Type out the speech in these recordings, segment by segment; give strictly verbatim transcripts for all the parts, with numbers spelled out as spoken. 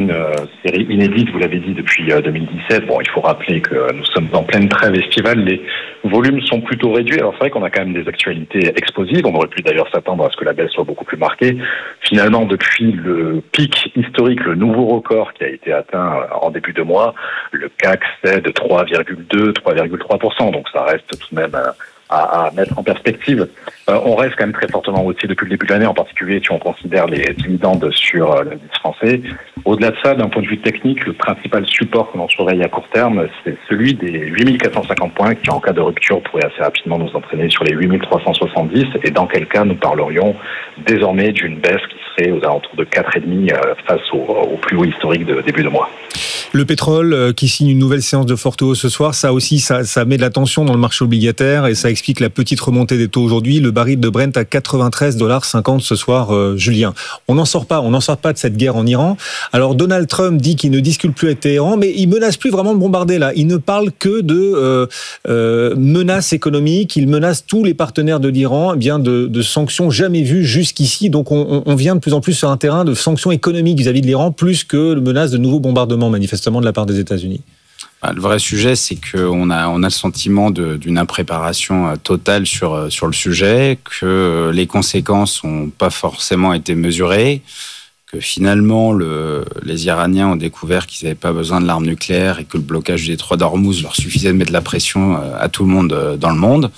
une euh, série inédite, vous l'avez dit, depuis euh, deux mille dix-sept. Bon, il faut rappeler que euh, nous sommes en pleine trêve estivale. Les volumes sont plutôt réduits. Alors c'est vrai qu'on a quand même des actualités explosives. On aurait pu d'ailleurs s'attendre à ce que la baisse soit beaucoup plus marquée. Finalement, depuis le pic historique, le nouveau record qui a été atteint euh, en début de mois, le C A C c'est de trois virgule deux, trois virgule trois pour cent. Donc ça reste tout de même euh, à, à mettre en perspective. Euh, on reste quand même très fortement aussi depuis le début de l'année, en particulier si on considère les dividendes sur euh, l'indice français. Au-delà de ça, d'un point de vue technique, le principal support que l'on surveille à court terme, c'est celui des huit mille quatre cent cinquante points qui, en cas de rupture, pourrait assez rapidement nous entraîner sur les huit mille trois cent soixante-dix, et dans quel cas nous parlerions désormais d'une baisse qui serait aux alentours de quatre virgule cinq euh, face au, au plus haut historique de début de mois. Le pétrole euh, qui signe une nouvelle séance de forte hausse ce soir, ça aussi, ça, ça met de la tension dans le marché obligataire et ça explique la petite remontée des taux aujourd'hui. Le baril de Brent à quatre-vingt-treize virgule cinquante dollars ce soir, euh, Julien. On n'en sort pas, on n'en sort pas de cette guerre en Iran. Alors Donald Trump dit qu'il ne discute plus avec Téhéran, mais il menace plus vraiment de bombarder là. Il ne parle que de euh, euh, menaces économiques. Il menace tous les partenaires de l'Iran, eh bien de, de sanctions jamais vues jusqu'ici. Donc on, on vient de plus en plus sur un terrain de sanctions économiques vis-à-vis de l'Iran, plus que de menace de nouveaux bombardements manifestement de la part des États-Unis. Le vrai sujet, c'est qu'on a, on a le sentiment de, d'une impréparation totale sur, sur le sujet, que les conséquences n'ont pas forcément été mesurées, que finalement le, les Iraniens ont découvert qu'ils n'avaient pas besoin de l'arme nucléaire et que le blocage du détroit d'Ormuz leur suffisait de mettre la pression à tout le monde dans le monde.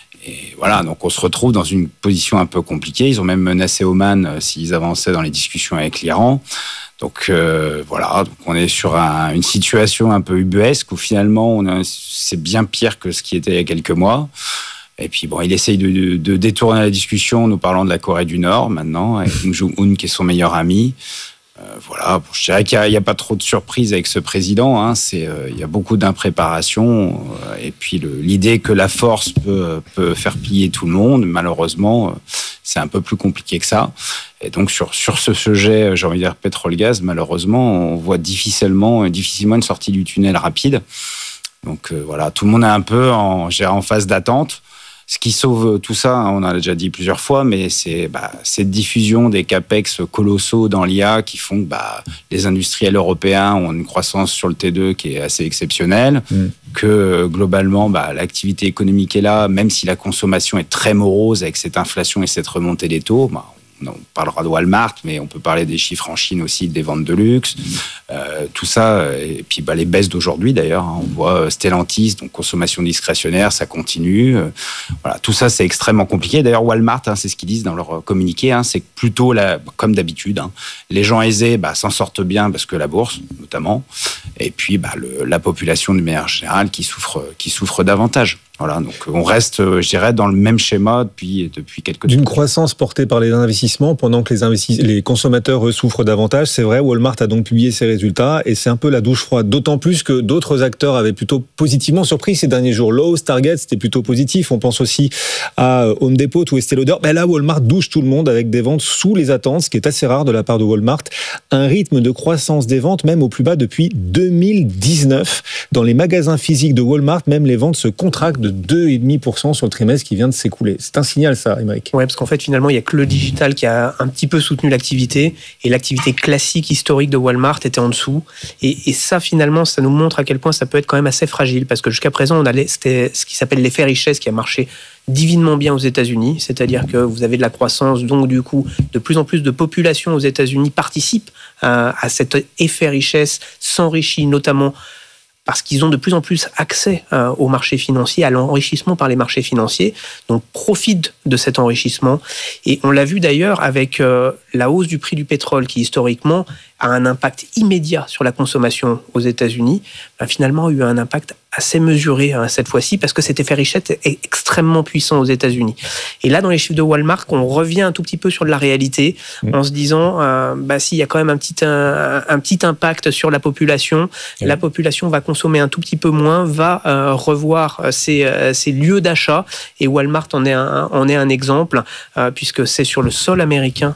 Et voilà, donc on se retrouve dans une position un peu compliquée. Ils ont même menacé Oman s'ils avançaient dans les discussions avec l'Iran. Donc euh, voilà, donc on est sur un, une situation un peu ubuesque où finalement on a, c'est bien pire que ce qui était il y a quelques mois. Et puis bon, il essaye de, de, de détourner la discussion, nous parlant de la Corée du Nord maintenant, avec Kim Jong-un qui est son meilleur ami. Euh, voilà, je dirais qu'il n'y a, a pas trop de surprises avec ce président. Hein. C'est, euh, il y a beaucoup d'impréparation. Euh, et puis le, l'idée que la force peut, peut faire plier tout le monde, malheureusement, euh, c'est un peu plus compliqué que ça. Et donc sur, sur ce sujet, j'ai envie de dire pétrole-gaz, malheureusement, on voit difficilement, difficilement une sortie du tunnel rapide. Donc euh, voilà, tout le monde est un peu en, en phase d'attente. Ce qui sauve tout ça, on a déjà dit plusieurs fois, mais c'est bah, cette diffusion des capex colossaux dans l'I A qui font que bah, les industriels européens ont une croissance sur le T deux qui est assez exceptionnelle, mmh. que globalement bah, l'activité économique est là, même si la consommation est très morose avec cette inflation et cette remontée des taux. Bah, on parlera de Walmart, mais on peut parler des chiffres en Chine aussi, des ventes de luxe, euh, tout ça. Et puis bah, les baisses d'aujourd'hui d'ailleurs, hein, on voit Stellantis, donc consommation discrétionnaire, ça continue. Euh, voilà, tout ça c'est extrêmement compliqué. D'ailleurs Walmart, hein, c'est ce qu'ils disent dans leur communiqué, hein, c'est plutôt la, comme d'habitude, hein, les gens aisés bah, s'en sortent bien parce que la bourse notamment, et puis bah, le, la population de manière générale qui souffre, qui souffre davantage. Voilà, donc on reste, je dirais, dans le même schéma depuis, depuis quelques temps. D'une croissance portée par les investissements pendant que les, investis- les consommateurs eux, souffrent davantage. C'est vrai, Walmart a donc publié ses résultats et c'est un peu la douche froide. D'autant plus que d'autres acteurs avaient plutôt positivement surpris ces derniers jours. Lowe's, Target, c'était plutôt positif. On pense aussi à Home Depot ou Estée Lauder. Ben là, Walmart douche tout le monde avec des ventes sous les attentes, ce qui est assez rare de la part de Walmart. Un rythme de croissance des ventes même au plus bas depuis deux mille dix-neuf. Dans les magasins physiques de Walmart, même les ventes se contractent de deux virgule cinq pour cent sur le trimestre qui vient de s'écouler. C'est un signal, ça, Émeric. Oui, parce qu'en fait, finalement, il n'y a que le digital qui a un petit peu soutenu l'activité et l'activité classique, historique de Walmart était en dessous. Et, et ça, finalement, ça nous montre à quel point ça peut être quand même assez fragile parce que jusqu'à présent, on a c'était ce qui s'appelle l'effet richesse qui a marché divinement bien aux États-Unis, c'est-à-dire que vous avez de la croissance, donc du coup, de plus en plus de populations aux États-Unis participent à, à cet effet richesse, s'enrichit notamment parce qu'ils ont de plus en plus accès euh, aux marchés financiers, à l'enrichissement par les marchés financiers, donc profitent de cet enrichissement. Et on l'a vu d'ailleurs avec euh, la hausse du prix du pétrole qui, historiquement, a un impact immédiat sur la consommation aux États-Unis, ben, finalement a eu un impact assez mesuré hein, cette fois-ci, parce que cet effet richesse est extrêmement puissant aux États-Unis. Et là, dans les chiffres de Walmart, on revient un tout petit peu sur de la réalité, mmh. en se disant, euh, bah, s'il y a quand même un petit, un, un petit impact sur la population, mmh. la population va consommer un tout petit peu moins, va euh, revoir ses, euh, ses lieux d'achat, et Walmart en est un, en est un exemple, euh, puisque c'est sur le sol américain euh,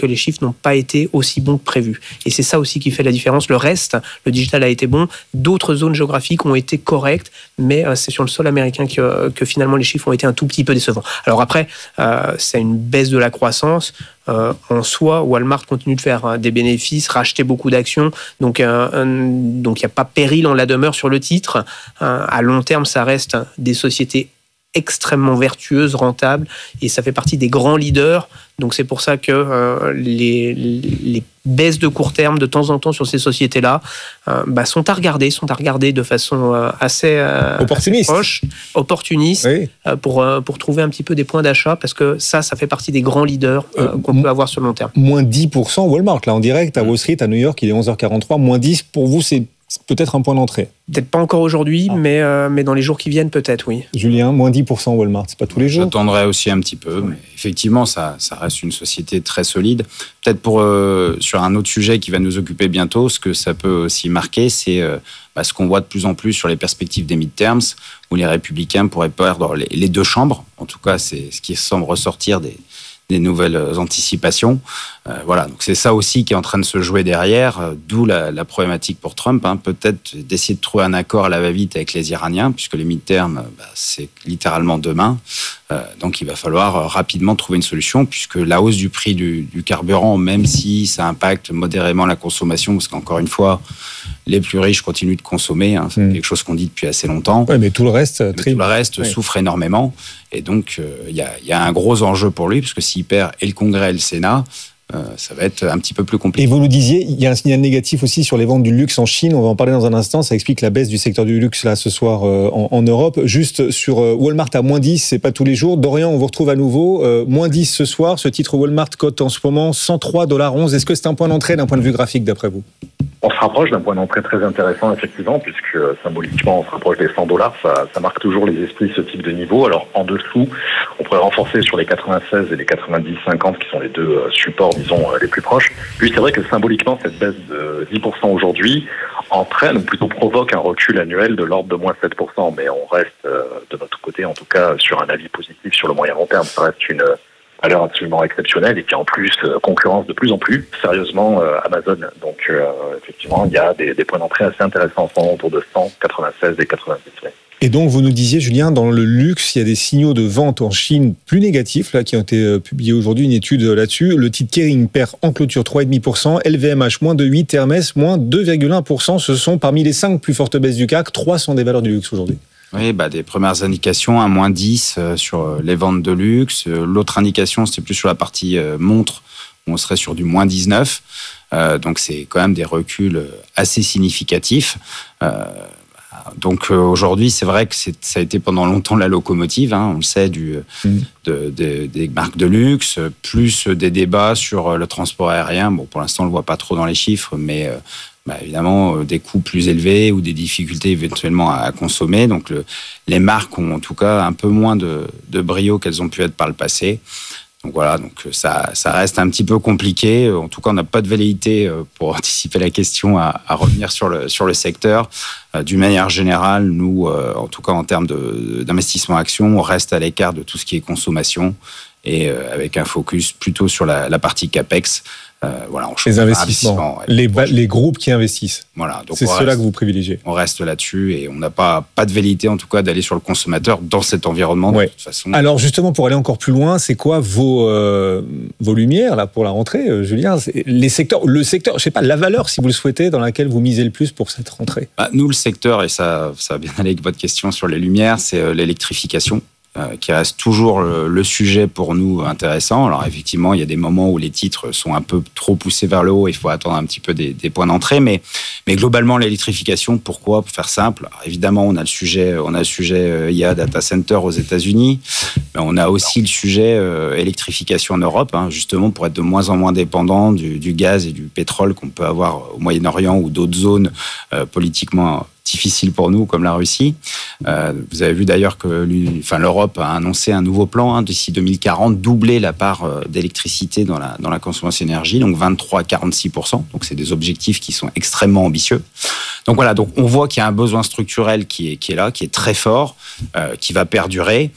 que les chiffres n'ont pas été aussi bons que prévu. Et c'est ça aussi qui fait la différence. Le reste, le digital a été bon. D'autres zones géographiques ont été correctes, mais euh, c'est sur le sol américain que, que finalement les chiffres ont été un tout petit peu décevants. Alors après, euh, c'est une baisse de la croissance. Euh, en soi, Walmart continue de faire hein, des bénéfices, racheter beaucoup d'actions, donc euh, un, donc il n'y a pas péril en la demeure sur le titre. Euh, à long terme, ça reste des sociétés extrêmement vertueuses, rentables, et ça fait partie des grands leaders. Donc c'est pour ça que euh, les, les baisses de court terme de temps en temps sur ces sociétés-là euh, bah, sont à regarder, sont à regarder de façon euh, assez, euh, opportuniste. assez proche, opportuniste, oui. euh, pour, euh, pour trouver un petit peu des points d'achat, parce que ça, ça fait partie des grands leaders euh, euh, qu'on m- peut avoir sur le long terme. Moins dix pour cent Walmart, là en direct, à Wall Street, à New York, il est onze heures quarante-trois, moins dix pour vous, c'est C'est peut-être un point d'entrée. Peut-être pas encore aujourd'hui, ah. mais, euh, mais dans les jours qui viennent, peut-être, oui. Julien, moins dix pour cent Walmart, c'est pas tous les jours. J'attendrai aussi un petit peu, mais effectivement, ça, ça reste une société très solide. Peut-être pour, euh, sur un autre sujet qui va nous occuper bientôt, ce que ça peut aussi marquer, c'est euh, bah, ce qu'on voit de plus en plus sur les perspectives des midterms, où les républicains pourraient perdre les, les deux chambres. En tout cas, c'est ce qui semble ressortir des... des nouvelles anticipations. Euh, voilà, donc c'est ça aussi qui est en train de se jouer derrière, euh, d'où la, la problématique pour Trump, hein, peut-être d'essayer de trouver un accord à la va-vite avec les Iraniens, puisque les midterms, bah, c'est littéralement demain. Euh, donc il va falloir euh, rapidement trouver une solution, puisque la hausse du prix du, du carburant, même si ça impacte modérément la consommation, parce qu'encore une fois, les plus riches continuent de consommer, hein, c'est mmh. quelque chose qu'on dit depuis assez longtemps. Ouais, mais tout le reste, tout le reste ouais. souffre énormément. Et donc, il euh, y, y a un gros enjeu pour lui, parce que s'il perd et le Congrès et le Sénat, euh, ça va être un petit peu plus compliqué. Et vous nous disiez, il y a un signal négatif aussi sur les ventes du luxe en Chine. On va en parler dans un instant. Ça explique la baisse du secteur du luxe là ce soir euh, en, en Europe. Juste sur euh, Walmart à moins dix, c'est pas tous les jours. Dorian, on vous retrouve à nouveau. Euh, moins dix ce soir. Ce titre Walmart cote en ce moment cent trois dollars onze. Est-ce que c'est un point d'entrée d'un point de vue graphique d'après vous ? On se rapproche d'un point d'entrée très intéressant, effectivement, puisque euh, symboliquement, on se rapproche des cent dollars. Ça, ça marque toujours les esprits, ce type de niveau. Alors, en dessous, on pourrait renforcer sur les quatre-vingt-seize et les quatre-vingt-dix cinquante, qui sont les deux euh, supports, disons, euh, les plus proches. Puis, c'est vrai que symboliquement, cette baisse de dix pour cent aujourd'hui entraîne, ou plutôt provoque un recul annuel de l'ordre de moins sept pour cent. Mais on reste, euh, de notre côté, en tout cas, sur un avis positif sur le moyen long terme. Ça reste une... valeur absolument exceptionnelle et puis en plus euh, concurrence de plus en plus sérieusement euh, Amazon. Donc euh, effectivement il y a des, des points d'entrée assez intéressants en ce moment autour de cent quatre-vingt-seize et quatre-vingt-dix. Ouais. Et donc vous nous disiez Julien, dans le luxe il y a des signaux de vente en Chine plus négatifs là qui ont été publiés aujourd'hui, une étude là-dessus. Le titre Kering perd en clôture trois virgule cinq pour cent, L V M H moins deux virgule huit, Hermès moins deux virgule un pour cent. Ce sont parmi les cinq plus fortes baisses du C A C. Trois sont des valeurs du luxe aujourd'hui. Oui, bah, des premières indications, un moins dix euh, sur les ventes de luxe. Euh, l'autre indication, c'était plus sur la partie euh, montre, où on serait sur du moins dix-neuf. Euh, donc, c'est quand même des reculs assez significatifs. Euh, donc, euh, aujourd'hui, c'est vrai que c'est, ça a été pendant longtemps la locomotive, hein, on le sait, du, mmh. de, de, des marques de luxe, plus des débats sur le transport aérien. Bon, pour l'instant, on ne le voit pas trop dans les chiffres, mais... Euh, Bah, évidemment, euh, des coûts plus élevés ou des difficultés éventuellement à, à consommer. Donc, le, les marques ont en tout cas un peu moins de, de brio qu'elles ont pu être par le passé. Donc voilà, donc ça, ça reste un petit peu compliqué. En tout cas, on n'a pas de velléité, pour anticiper la question, à, à revenir sur le, sur le secteur. Euh, d'une manière générale, nous, euh, en tout cas en termes de, d'investissement action, on reste à l'écart de tout ce qui est consommation et euh, avec un focus plutôt sur la, la partie CAPEX. Euh, voilà, on les investissements, ouais, les, ba- les groupes qui investissent. Voilà, donc c'est cela que vous privilégiez. On reste là-dessus et on n'a pas, pas de velléité en tout cas d'aller sur le consommateur dans cet environnement. Ouais. De toute façon. Alors justement, pour aller encore plus loin, c'est quoi vos, euh, vos lumières là pour la rentrée, euh, Julien? C'est les secteurs, le secteur, je sais pas, la valeur si vous le souhaitez, dans laquelle vous misez le plus pour cette rentrée. Bah, nous, le secteur, et ça, ça va bien aller avec votre question sur les lumières, c'est euh, l'électrification. Euh, qui reste toujours le, le sujet pour nous intéressant. Alors effectivement, il y a des moments où les titres sont un peu trop poussés vers le haut, il faut attendre un petit peu des, des points d'entrée, mais, mais globalement l'électrification, pourquoi? Pour faire simple, alors, évidemment on a le sujet, on a le sujet I A data center aux États-Unis, mais on a aussi le sujet euh, électrification en Europe, hein, justement pour être de moins en moins dépendant du, du gaz et du pétrole qu'on peut avoir au Moyen-Orient ou d'autres zones euh, politiquement difficile pour nous, comme la Russie. Euh, vous avez vu d'ailleurs que enfin, l'Europe a annoncé un nouveau plan, hein, d'ici deux mille quarante, doubler la part euh, d'électricité dans la, dans la consommation d'énergie, donc vingt-trois à quarante-six pour cent. Donc, c'est des objectifs qui sont extrêmement ambitieux. Donc, voilà, donc, on voit qu'il y a un besoin structurel qui est, qui est là, qui est très fort, euh, qui va perdurer.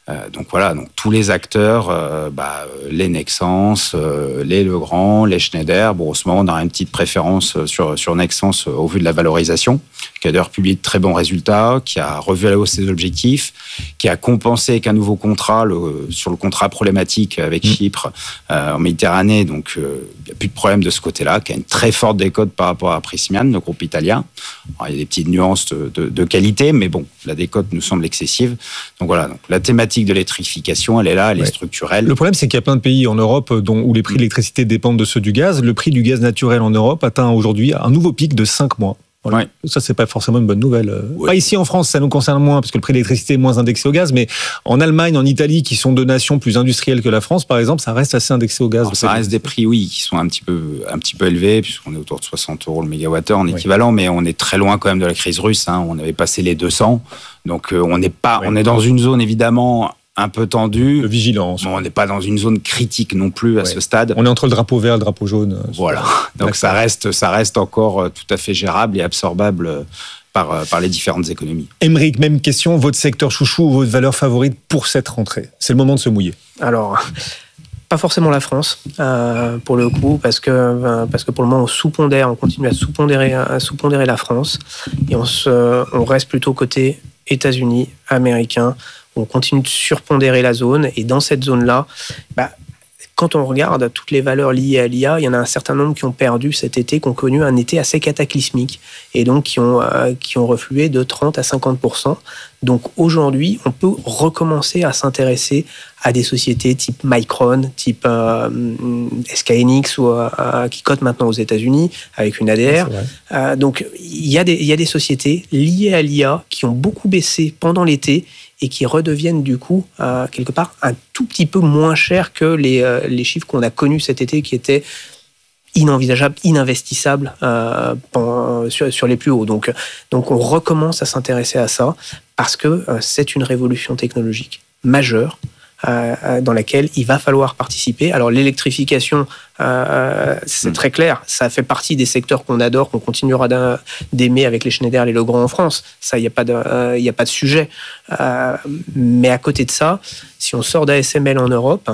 Euh, donc voilà, donc tous les acteurs, euh, bah, les Nexans, euh, les Legrand, les Schneider. Bon, en ce moment, on a une petite préférence sur, sur Nexans euh, au vu de la valorisation, qui a d'ailleurs publié de très bons résultats, qui a revu à la hausse ses objectifs, qui a compensé avec un nouveau contrat le, sur le contrat problématique avec mmh. Chypre euh, en Méditerranée. Donc, il euh, n'y a plus de problème de ce côté-là, qui a une très forte décote par rapport à Prysmian, le groupe italien. Alors, il y a des petites nuances de, de, de qualité, mais bon, la décote nous semble excessive. Donc voilà, donc, la thématique de l'électrification, elle est là, elle ouais. est structurelle. Le problème, c'est qu'il y a plein de pays en Europe dont, où les prix de l'électricité dépendent de ceux du gaz. Le prix du gaz naturel en Europe atteint aujourd'hui un nouveau pic de cinq mois. Voilà. Ouais. Ça, c'est pas forcément une bonne nouvelle. Ouais. Pas ici en France, ça nous concerne moins, parce que le prix de l'électricité est moins indexé au gaz, mais en Allemagne, en Italie, qui sont deux nations plus industrielles que la France, par exemple, ça reste assez indexé au gaz. Alors, ça reste des prix, oui, qui sont un petit peu, un petit peu élevés, puisqu'on est autour de soixante euros le mégawattheure en équivalent, ouais. mais on est très loin quand même de la crise russe, hein. On avait passé les deux cents, donc euh, on n'est pas, ouais. on est dans une zone évidemment un peu tendu. De vigilance. Bon, on n'est pas dans une zone critique non plus à ouais. ce stade. On est entre le drapeau vert et le drapeau jaune. Voilà. Donc ça reste, ça reste encore tout à fait gérable et absorbable par, par les différentes économies. Aymeric, même question. Votre secteur chouchou ou votre valeur favorite pour cette rentrée? C'est le moment de se mouiller. Alors, pas forcément la France, euh, pour le coup, parce que, euh, parce que pour le moment, on sous-pondère, on continue à sous-pondérer, à sous-pondérer la France. Et on, se, on reste plutôt côté États-Unis, américains. On continue de surpondérer la zone, et dans cette zone-là, bah, quand on regarde toutes les valeurs liées à l'I A, il y en a un certain nombre qui ont perdu cet été, qui ont connu un été assez cataclysmique, et donc qui ont, euh, qui ont reflué de trente à cinquante pour cent. Donc aujourd'hui, on peut recommencer à s'intéresser à des sociétés type Micron, type euh, S K N X, ou, euh, qui cotent maintenant aux États-Unis avec une A D R. Euh, donc il y a des, il y a des sociétés liées à l'I A qui ont beaucoup baissé pendant l'été, et qui redeviennent du coup, euh, quelque part, un tout petit peu moins chers que les, euh, les chiffres qu'on a connus cet été, qui étaient inenvisageables, ininvestissables euh, pendant, sur, sur les plus hauts. Donc, donc on recommence à s'intéresser à ça, parce que euh, c'est une révolution technologique majeure, euh, dans laquelle il va falloir participer. Alors l'électrification, euh, c'est mmh. très clair, ça fait partie des secteurs qu'on adore, qu'on continuera d'aimer avec les Schneider, les Legrand en France. Ça, il n'y a pas de, euh, il n'y a pas de sujet. Euh, mais à côté de ça, si on sort d'A S M L en Europe,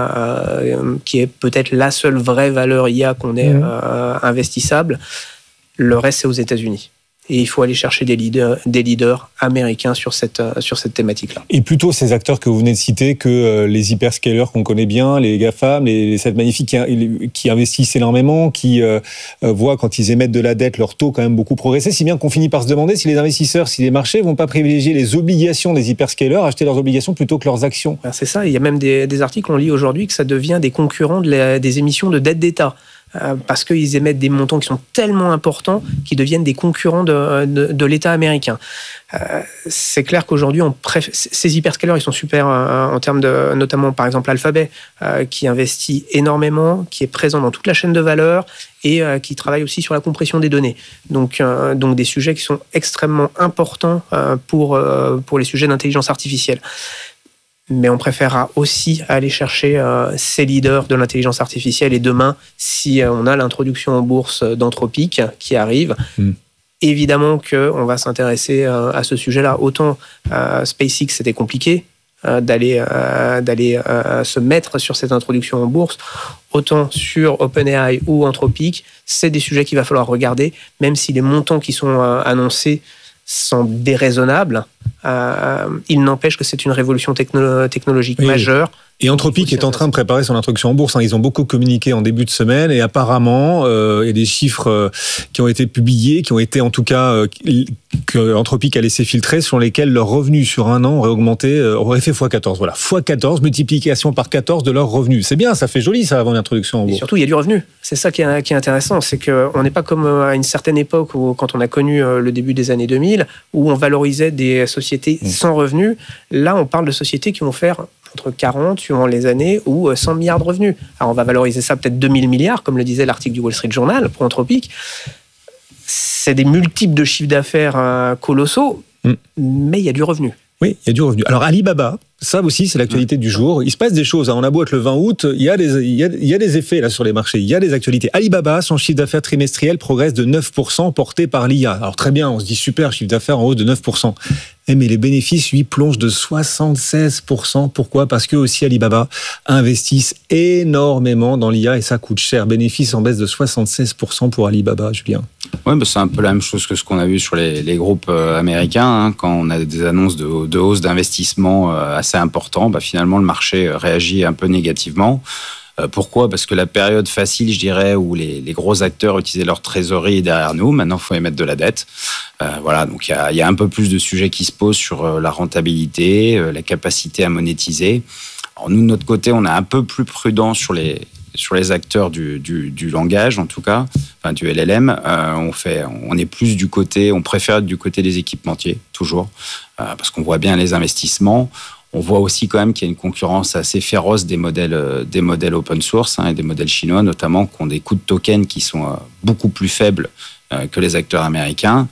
euh, qui est peut-être la seule vraie valeur I A qu'on ait mmh. euh, investissable, le reste c'est aux États-Unis. Et il faut aller chercher des leaders, des leaders américains sur cette, sur cette thématique-là. Et plutôt ces acteurs que vous venez de citer que les hyperscalers qu'on connaît bien, les GAFAM, les, les sept magnifiques qui, qui investissent énormément, qui euh, voient quand ils émettent de la dette leur taux quand même beaucoup progresser, si bien qu'on finit par se demander si les investisseurs, si les marchés vont pas privilégier les obligations des hyperscalers, acheter leurs obligations plutôt que leurs actions. Ben c'est ça, il y a même des, des articles, on lit aujourd'hui que ça devient des concurrents de la, des émissions de dette d'État. Parce qu'ils émettent des montants qui sont tellement importants qu'ils deviennent des concurrents de, de, de l'État américain. Euh, c'est clair qu'aujourd'hui, on préf... ces hyperscalers, ils sont super euh, en termes de, notamment par exemple Alphabet, euh, qui investit énormément, qui est présent dans toute la chaîne de valeur et euh, qui travaille aussi sur la compression des données. Donc, euh, donc des sujets qui sont extrêmement importants euh, pour, euh, pour les sujets d'intelligence artificielle. Mais on préférera aussi aller chercher euh, ces leaders de l'intelligence artificielle. Et demain, si euh, on a l'introduction en bourse d'Anthropic qui arrive, mm. évidemment qu'on va s'intéresser euh, à ce sujet-là. Autant euh, SpaceX, c'était compliqué euh, d'aller, euh, d'aller euh, se mettre sur cette introduction en bourse. Autant sur OpenAI ou Anthropic, c'est des sujets qu'il va falloir regarder, même si les montants qui sont euh, annoncés sont déraisonnables. Euh, il n'empêche que c'est une révolution techno- technologique oui. majeure. Et Anthropic est en train de préparer son introduction en bourse. Ils ont beaucoup communiqué en début de semaine et apparemment, euh, il y a des chiffres euh, qui ont été publiés, qui ont été en tout cas, euh, que Anthropic a laissé filtrer, sur lesquels leurs revenus sur un an auraient augmenté, euh, auraient fait fois quatorze. Voilà, fois quatorze, multiplication par quatorze de leurs revenus. C'est bien, ça fait joli ça avant l'introduction en bourse. Et surtout, il y a du revenu. C'est ça qui est, qui est intéressant, c'est qu'on n'est pas comme à une certaine époque où, quand on a connu le début des années deux mille, où on valorisait des sociétés mmh. sans revenus. Là, on parle de sociétés qui vont faire entre quarante, suivant les années, ou cent milliards de revenus. Alors, on va valoriser ça peut-être deux mille milliards, comme le disait l'article du Wall Street Journal pour Anthropic. C'est des multiples de chiffres d'affaires euh, colossaux, mm. mais il y a du revenu. Oui, il y a du revenu. Alors, Alibaba, ça aussi, c'est l'actualité mmh. du jour. Il se passe des choses. On a beau être le vingt août, il y a des, il y a, il y a des effets là sur les marchés. Il y a des actualités. Alibaba, son chiffre d'affaires trimestriel progresse de neuf pour cent, porté par l'I A. Alors, très bien, on se dit super, chiffre d'affaires en hausse de neuf pour cent. Eh mais les bénéfices, lui, plongent de soixante-seize pour cent. Pourquoi ? Parce que aussi Alibaba investissent énormément dans l'I A et ça coûte cher. Bénéfices en baisse de soixante-seize pour cent pour Alibaba, Julien. Oui, bah c'est un peu la même chose que ce qu'on a vu sur les, les groupes euh, américains. Hein, quand on a des annonces de, de hausse d'investissement euh, assez importants, bah, finalement le marché réagit un peu négativement. Euh, pourquoi ? Parce que la période facile, je dirais, où les, les gros acteurs utilisaient leur trésorerie est derrière nous. Maintenant, il faut émettre de la dette. Euh, voilà, donc il y a, y a un peu plus de sujets qui se posent sur euh, la rentabilité, euh, la capacité à monétiser. Alors, nous, de notre côté, on est un peu plus prudent sur les, sur les acteurs du, du, du langage, en tout cas, enfin du L L M. Euh, on, fait, on est plus du côté, on préfère être du côté des équipementiers, toujours, euh, parce qu'on voit bien les investissements. On voit aussi quand même qu'il y a une concurrence assez féroce des modèles, euh, des modèles open source hein, et des modèles chinois, notamment, qui ont des coûts de token qui sont euh, beaucoup plus faibles euh, que les acteurs américains.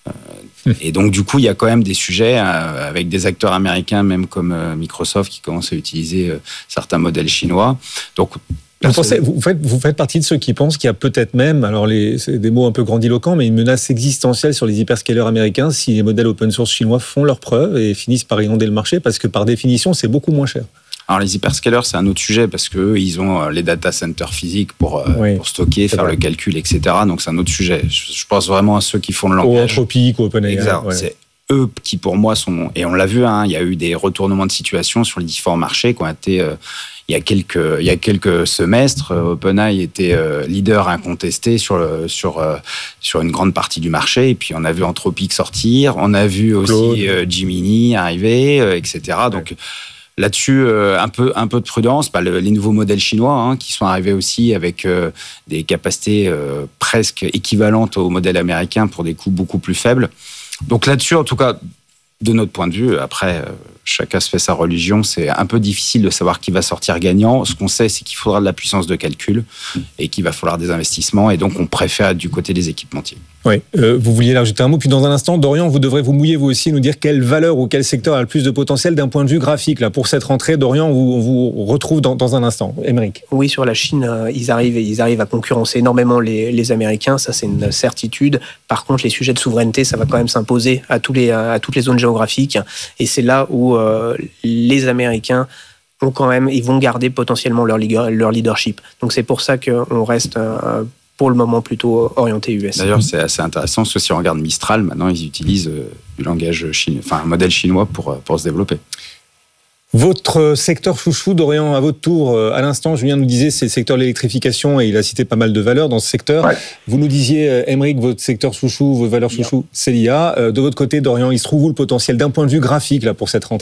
Euh, et donc, du coup, il y a quand même des sujets euh, avec des acteurs américains, même comme euh, Microsoft, qui commencent à utiliser euh, certains modèles chinois. Donc, Vous, pensez, vous, faites, vous faites partie de ceux qui pensent qu'il y a peut-être même, alors les, c'est des mots un peu grandiloquents, mais une menace existentielle sur les hyperscalers américains si les modèles open source chinois font leurs preuves et finissent par inonder le marché, parce que par définition, c'est beaucoup moins cher. Alors les hyperscalers, c'est un autre sujet parce qu'eux, ils ont les data centers physiques pour, oui, pour stocker, faire vrai. le calcul, et cetera. Donc c'est un autre sujet. Je pense vraiment à ceux qui font le langage. Ou Anthropic, ou OpenAI. Exact. Ouais. C'est eux qui, pour moi, sont... Et on l'a vu, hein, il y a eu des retournements de situation sur les différents marchés qui ont été... Euh, Il y, a quelques, il y a quelques semestres, OpenAI était leader incontesté sur, le, sur, sur une grande partie du marché. Et puis, on a vu Anthropic sortir. On a vu aussi Claude. Gemini arriver, et cetera. Donc, ouais. Là-dessus, un peu, un peu de prudence. Bah, le, les nouveaux modèles chinois hein, qui sont arrivés aussi avec euh, des capacités euh, presque équivalentes aux modèles américains pour des coûts beaucoup plus faibles. Donc, là-dessus, en tout cas, de notre point de vue, après... Euh, chacun se fait sa religion, c'est un peu difficile de savoir qui va sortir gagnant. Ce qu'on sait, c'est qu'il faudra de la puissance de calcul et qu'il va falloir des investissements. Et donc, on préfère être du côté des équipementiers. Oui, euh, vous vouliez rajouter un mot. Puis dans un instant, Dorian, vous devrez vous mouiller vous aussi et nous dire quelle valeur ou quel secteur a le plus de potentiel d'un point de vue graphique. Là, pour cette rentrée, Dorian, on vous, on vous retrouve dans, dans un instant. Aymeric. Oui, sur la Chine, euh, ils, arrivent, ils arrivent à concurrencer énormément les, les Américains. Ça, c'est une certitude. Par contre, les sujets de souveraineté, ça va quand même s'imposer à, tous les, à toutes les zones géographiques. Et c'est là où... Euh, les Américains ont quand même, ils vont garder potentiellement leur, leur leadership. Donc c'est pour ça qu'on reste euh, pour le moment plutôt orienté U S. D'ailleurs, c'est assez intéressant parce que si on regarde Mistral, maintenant ils utilisent euh, du langage chinois, enfin un modèle chinois pour pour se développer. Votre secteur chouchou, Dorian, à votre tour, à l'instant, Julien nous disait, c'est le secteur de l'électrification et il a cité pas mal de valeurs dans ce secteur. Ouais. Vous nous disiez, Aymeric, votre secteur chouchou, vos valeurs chouchou, c'est l'I A. De votre côté, Dorian, il se trouve où le potentiel d'un point de vue graphique là, pour cette rentrée ?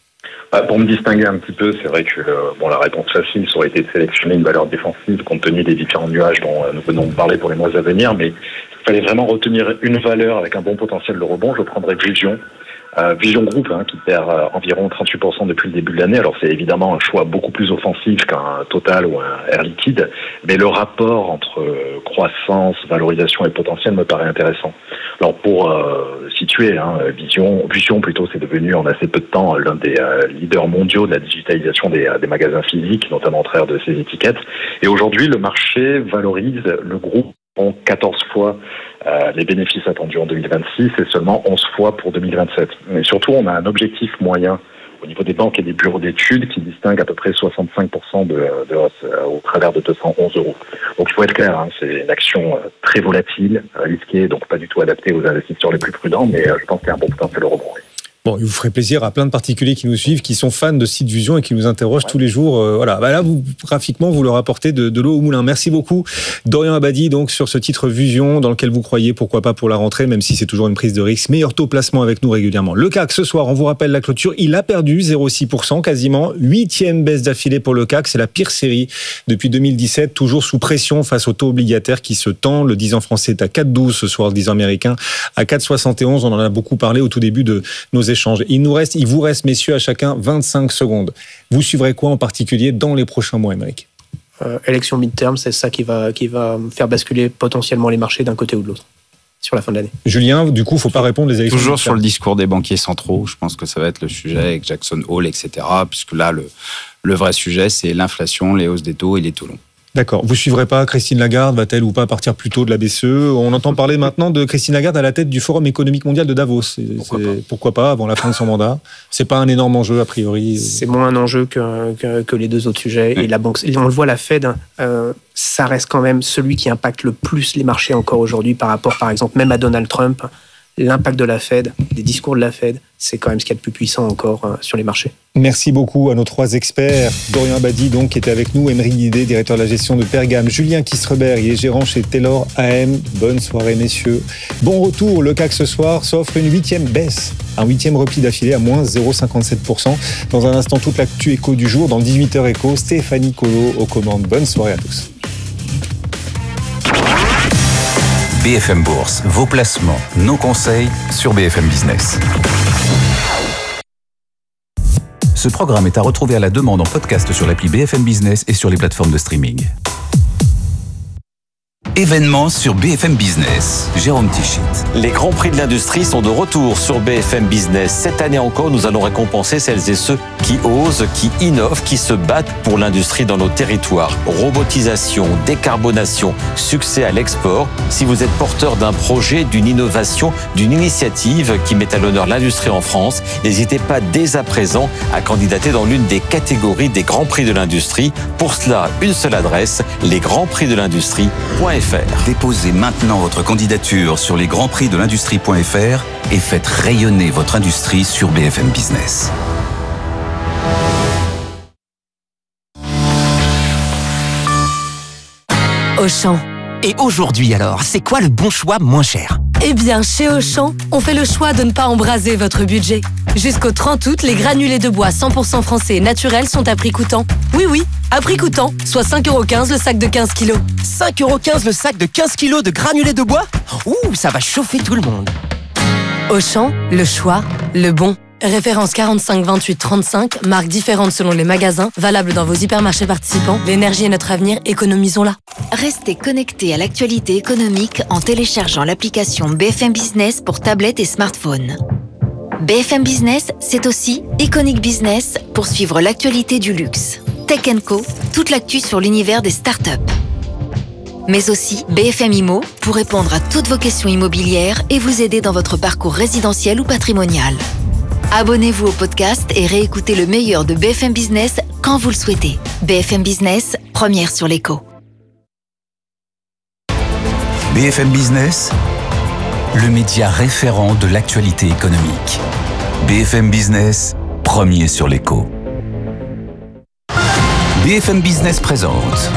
Pour me distinguer un petit peu, c'est vrai que bon, la réponse facile, ça aurait été de sélectionner une valeur défensive compte tenu des différents nuages dont nous venons de parler pour les mois à venir, mais il fallait vraiment retenir une valeur avec un bon potentiel de rebond. Je prendrais Vision. Euh, Vision Group, hein, qui perd euh, environ trente-huit pour cent depuis le début de l'année. Alors c'est évidemment un choix beaucoup plus offensif qu'un Total ou un Air Liquide, mais le rapport entre euh, croissance, valorisation et potentiel me paraît intéressant. Alors pour euh, situer, hein, Vision, Vision plutôt, c'est devenu en assez peu de temps l'un des euh, leaders mondiaux de la digitalisation des, des magasins physiques, notamment au travers de ses étiquettes. Et aujourd'hui, le marché valorise le groupe en quatorze fois euh, les bénéfices attendus en deux mille vingt-six et seulement onze fois pour deux mille vingt-sept. Mais surtout, on a un objectif moyen au niveau des banques et des bureaux d'études qui distingue à peu près soixante-cinq pour cent de, de hausse euh, au travers de deux cent onze euros. Donc il faut être clair, hein, c'est une action euh, très volatile, risquée, donc pas du tout adaptée aux investisseurs les plus prudents, mais euh, je pense qu'il y a un bon potentiel de rebond. Bon, il vous ferait plaisir à plein de particuliers qui nous suivent, qui sont fans de Site Vision et qui nous interrogent ouais. tous les jours. Euh, voilà, bah là, vous, graphiquement, vous leur apportez de, de l'eau au moulin. Merci beaucoup, Dorian Abadi, donc sur ce titre Vision dans lequel vous croyez, pourquoi pas pour la rentrée, même si c'est toujours une prise de risque. Meilleur taux placement avec nous régulièrement. Le C A C ce soir, on vous rappelle la clôture, il a perdu zéro virgule six pour cent quasiment, huitième baisse d'affilée pour le C A C. C'est la pire série depuis deux mille dix-sept, toujours sous pression face au taux obligataire qui se tend. Le dix ans français est à quatre virgule douze ce soir, le dix ans américain à quatre virgule soixante et onze. On en a beaucoup parlé au tout début de nos échanges. Il nous reste Il vous reste, messieurs, à chacun vingt-cinq secondes. Vous suivrez quoi en particulier dans les prochains mois, Aymeric ? euh, Élection mid-term, c'est ça qui va, qui va faire basculer potentiellement les marchés d'un côté ou de l'autre sur la fin de l'année. Julien, du coup, il ne faut pas répondre les élections. Toujours sur le discours des banquiers centraux. Je pense que ça va être le sujet avec Jackson Hole, et cetera. Puisque là, le, le vrai sujet, c'est l'inflation, les hausses des taux et les taux longs. D'accord. Vous suivrez pas Christine Lagarde, va-t-elle ou pas partir plus tôt de la B C E? On entend parler maintenant de Christine Lagarde à la tête du Forum économique mondial de Davos. C'est, pourquoi, c'est, pas. pourquoi pas avant la fin de son mandat? C'est pas un énorme enjeu a priori. C'est moins un enjeu que, que, que les deux autres sujets. Oui. Et la banque, on le voit, la Fed, euh, ça reste quand même celui qui impacte le plus les marchés encore aujourd'hui par rapport, par exemple, même à Donald Trump. L'impact de la Fed, des discours de la Fed, c'est quand même ce qu'il y a de plus puissant encore euh, sur les marchés. Merci beaucoup à nos trois experts. Dorian Abadi, donc, qui était avec nous, Emery Guidé, directeur de la gestion de Pergame, Julien Kistrebert, il est gérant chez Taylor A M. Bonne soirée, messieurs. Bon retour, le C A C ce soir s'offre une huitième baisse, un huitième repli d'affilée à moins zéro virgule cinquante-sept pour cent. Dans un instant, toute l'actu éco du jour, dans dix-huit heures éco, Stéphanie Colo aux commandes. Bonne soirée à tous. B F M Bourse, vos placements, nos conseils sur B F M Business. Ce programme est à retrouver à la demande en podcast sur l'appli B F M Business et sur les plateformes de streaming. Événements sur B F M Business. Jérôme Tichit. Les grands prix de l'industrie sont de retour sur B F M Business. Cette année encore, nous allons récompenser celles et ceux qui osent, qui innovent, qui se battent pour l'industrie dans nos territoires. Robotisation, décarbonation, succès à l'export. Si vous êtes porteur d'un projet, d'une innovation, d'une initiative qui met à l'honneur l'industrie en France, n'hésitez pas dès à présent à candidater dans l'une des catégories des grands prix de l'industrie. Pour cela, une seule adresse, les grands prix de l'industrie point f r. Déposez maintenant votre candidature sur les grands prix de l'industrie point f r et faites rayonner votre industrie sur B F M Business. Auchan. Et aujourd'hui alors, c'est quoi le bon choix moins cher? Eh bien, chez Auchan, on fait le choix de ne pas embraser votre budget. Jusqu'au trente août, les granulés de bois cent pour cent français et naturels sont à prix coûtant. Oui, oui, à prix coûtant, soit cinq euros quinze le sac de quinze kilos. cinq euros quinze le sac de quinze kilos de granulés de bois? Ouh, ça va chauffer tout le monde. Auchan, le choix, le bon. Référence quarante-cinq vingt-huit trente-cinq, marque différente selon les magasins, valable dans vos hypermarchés participants. L'énergie est notre avenir, économisons-la. Restez connectés à l'actualité économique en téléchargeant l'application B F M Business pour tablettes et smartphones. B F M Business, c'est aussi Iconic Business pour suivre l'actualité du luxe. Tech and Co, toute l'actu sur l'univers des startups. Mais aussi B F M Immo pour répondre à toutes vos questions immobilières et vous aider dans votre parcours résidentiel ou patrimonial. Abonnez-vous au podcast et réécoutez le meilleur de B F M Business quand vous le souhaitez. B F M Business, première sur l'écho. B F M Business, le média référent de l'actualité économique. B F M Business, premier sur l'écho. B F M Business présente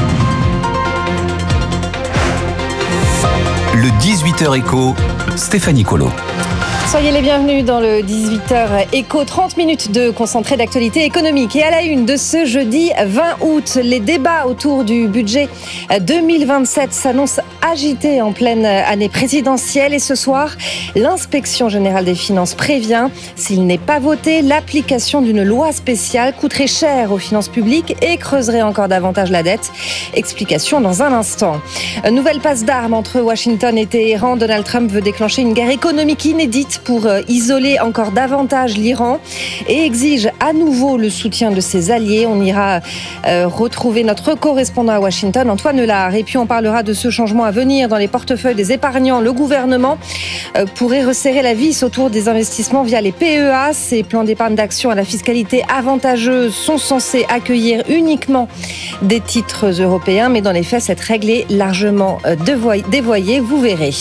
le dix-huit heures écho, Stéphanie Colo. Soyez les bienvenus dans le dix-huit heures écho, trente minutes de concentré d'actualité économique. Et à la une de ce jeudi vingt août, les débats autour du budget deux mille vingt-sept s'annoncent agités en pleine année présidentielle. Et ce soir, l'inspection générale des finances prévient, s'il n'est pas voté, l'application d'une loi spéciale coûterait cher aux finances publiques et creuserait encore davantage la dette. Explication dans un instant. Nouvelle passe d'armes entre Washington et Téhéran. Donald Trump veut déclencher une guerre économique inédite pour isoler encore davantage l'Iran et exige à nouveau le soutien de ses alliés. On ira euh, retrouver notre correspondant à Washington, Antoine Lard. Et puis on parlera de ce changement à venir dans les portefeuilles des épargnants. Le gouvernement euh, pourrait resserrer la vis autour des investissements via les P E A. Ces plans d'épargne d'action à la fiscalité avantageuse sont censés accueillir uniquement des titres européens. Mais dans les faits, cette règle est largement euh, dévoyée. Vous verrez.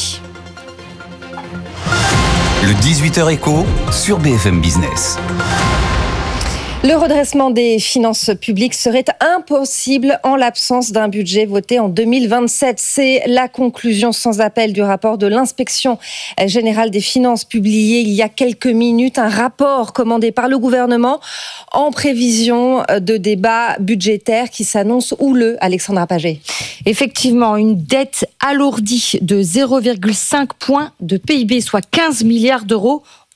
Le dix-huit heures écho sur B F M Business. Le redressement des finances publiques serait impossible en l'absence d'un budget voté en deux mille vingt-sept. C'est la conclusion sans appel du rapport de l'inspection générale des finances publié il y a quelques minutes. Un rapport commandé par le gouvernement en prévision de débats budgétaires qui s'annoncent houleux. Alexandra Paget. Effectivement, une dette alourdie de zéro virgule cinq points de P I B, soit quinze milliards d'euros,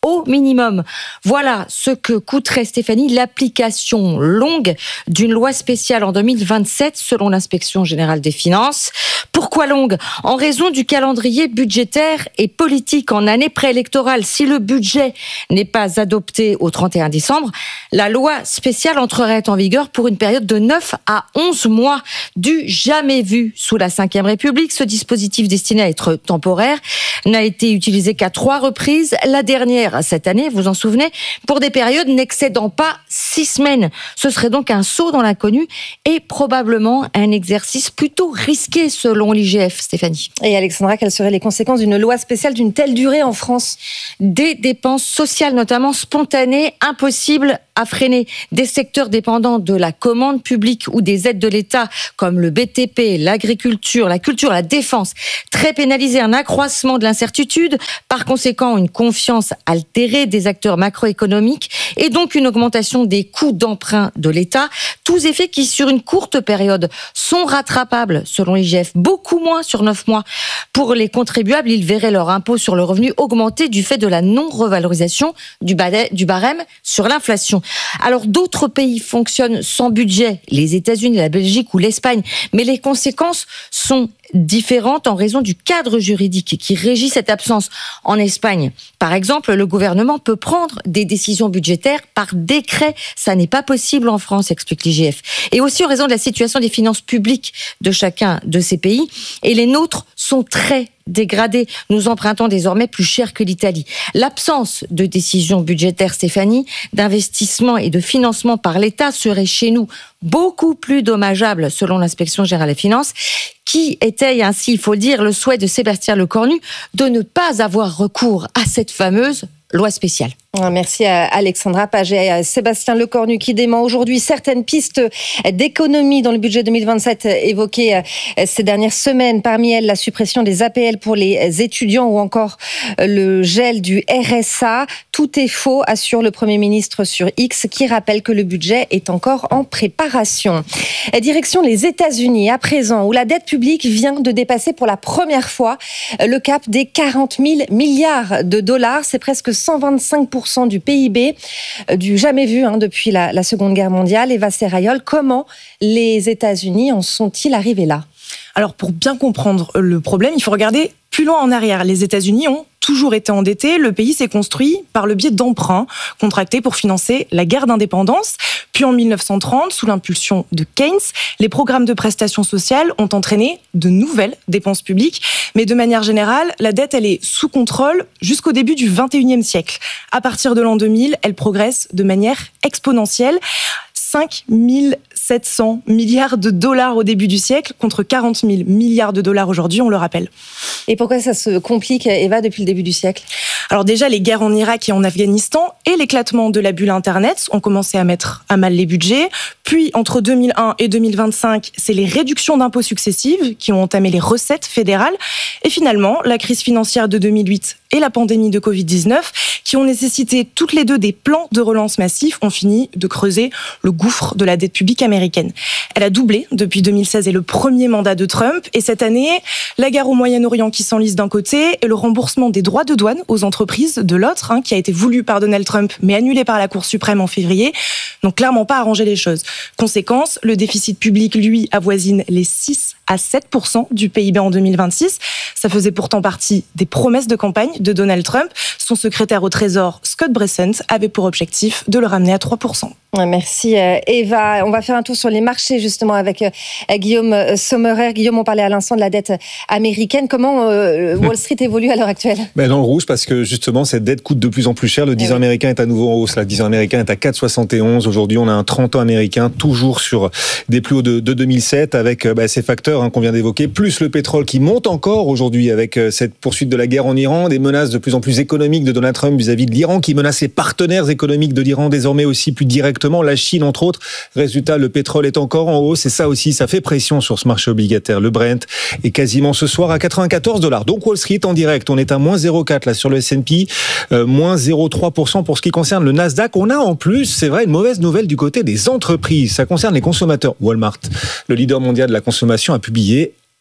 au minimum. Voilà ce que coûterait, Stéphanie, l'application longue d'une loi spéciale en deux mille vingt-sept, selon l'Inspection générale des finances. Pourquoi longue ? En raison du calendrier budgétaire et politique en année préélectorale. Si le budget n'est pas adopté au trente et un décembre, la loi spéciale entrerait en vigueur pour une période de neuf à onze mois. Du jamais vu sous la cinquième République. Ce dispositif destiné à être temporaire n'a été utilisé qu'à trois reprises. La dernière, cette année, vous en souvenez, pour des périodes n'excédant pas six semaines. Ce serait donc un saut dans l'inconnu et probablement un exercice plutôt risqué selon l'I G F, Stéphanie. Et Alexandra, quelles seraient les conséquences d'une loi spéciale d'une telle durée en France ? Des dépenses sociales, notamment spontanées, impossibles à freiner. Des secteurs dépendants de la commande publique ou des aides de l'État, comme le B T P, l'agriculture, la culture, la défense, très pénalisés. Un accroissement de l'incertitude, par conséquent une confiance altérée des acteurs macroéconomiques et donc une augmentation des coûts d'emprunt de l'État. Tous effets qui, sur une courte période, sont rattrapables, selon l'I G F, beaucoup moins sur neuf mois. Pour les contribuables, ils verraient leur impôt sur le revenu augmenter du fait de la non-revalorisation du barème sur l'inflation. Alors, d'autres pays fonctionnent sans budget, les États-Unis, la Belgique ou l'Espagne, mais les conséquences sont différentes en raison du cadre juridique qui régit cette absence. En Espagne, par exemple, le gouvernement peut prendre des décisions budgétaires par décret. Ça n'est pas possible en France, explique l'I G F. Et aussi en raison de la situation des finances publiques de chacun de ces pays. Et les nôtres sont très dégradés. Nous empruntons désormais plus cher que l'Italie. L'absence de décision budgétaire, Stéphanie, d'investissement et de financement par l'État serait chez nous beaucoup plus dommageable, selon l'Inspection générale des finances, qui étaye ainsi, il faut le dire, le souhait de Sébastien Lecornu de ne pas avoir recours à cette fameuse loi spéciale. Merci à Alexandra Page et à Sébastien Lecornu qui dément aujourd'hui certaines pistes d'économie dans le budget deux mille vingt-sept évoquées ces dernières semaines. Parmi elles, la suppression des A P L pour les étudiants ou encore le gel du R S A. Tout est faux, assure le Premier ministre sur X, qui rappelle que le budget est encore en préparation. Direction les États-Unis à présent, où la dette publique vient de dépasser pour la première fois le cap des quarante mille milliards de dollars. C'est presque cent vingt-cinq pour cent du P I B, du jamais vu hein, depuis la, la Seconde Guerre mondiale. Eva Serrayol, comment les États-Unis en sont-ils arrivés là ? Alors, pour bien comprendre le problème, il faut regarder plus loin en arrière. Les États-Unis ont toujours été endettés. Le pays s'est construit par le biais d'emprunts contractés pour financer la guerre d'indépendance. Puis en mille neuf cent trente, sous l'impulsion de Keynes, les programmes de prestations sociales ont entraîné de nouvelles dépenses publiques. Mais de manière générale, la dette, elle est sous contrôle jusqu'au début du vingt et unième siècle. À partir de l'an deux mille, elle progresse de manière exponentielle. cinq mille sept cents milliards de dollars au début du siècle contre quarante mille milliards de dollars aujourd'hui, on le rappelle. Et pourquoi ça se complique, Eva, depuis le début du siècle ? Alors déjà, les guerres en Irak et en Afghanistan et l'éclatement de la bulle Internet ont commencé à mettre à mal les budgets. Puis, entre deux mille un et deux mille vingt-cinq, c'est les réductions d'impôts successives qui ont entamé les recettes fédérales. Et finalement, la crise financière de deux mille huit et la pandémie de covid dix-neuf, qui ont nécessité toutes les deux des plans de relance massifs, ont fini de creuser le gouffre de la dette publique américaine. Elle a doublé depuis deux mille seize et le premier mandat de Trump. Et cette année, la guerre au Moyen-Orient qui s'enlise d'un côté et le remboursement des droits de douane aux entreprises de l'autre, hein, qui a été voulu par Donald Trump mais annulé par la Cour suprême en février, n'ont clairement pas arrangé les choses. Conséquence, le déficit public, lui, avoisine les six à sept pour cent du P I B en deux mille vingt-six. Ça faisait pourtant partie des promesses de campagne de Donald Trump. Son secrétaire au Trésor, Scott Bessent, avait pour objectif de le ramener à trois pour cent. Merci Eva. On va faire un tour sur les marchés justement avec Guillaume Sommerer. Guillaume, on parlait à l'instant de la dette américaine. Comment Wall Street évolue à l'heure actuelle ? Ben dans le rouge parce que justement cette dette coûte de plus en plus cher. Le dix ans oui. américain est à nouveau en hausse. Le dix ans américain est à quatre virgule soixante et onze. Aujourd'hui, on a un trente ans américain toujours sur des plus hauts de, de deux mille sept avec ben, ces facteurs hein, qu'on vient d'évoquer, plus le pétrole qui monte encore aujourd'hui avec cette poursuite de la guerre en Iran, des menaces de plus en plus économiques de Donald Trump vis-à-vis de l'Iran qui menace ses partenaires économiques de l'Iran désormais aussi plus directement. La Chine, entre autres. Résultat, le pétrole est encore en hausse et ça aussi, ça fait pression sur ce marché obligataire. Le Brent est quasiment ce soir à quatre-vingt-quatorze dollars. Donc Wall Street en direct, on est à moins zéro virgule quatre là sur le S and P, euh, moins zéro virgule trois pour cent pour ce qui concerne le Nasdaq. On a en plus, c'est vrai, une mauvaise nouvelle du côté des entreprises. Ça concerne les consommateurs. Walmart, le leader mondial de la consommation, a publié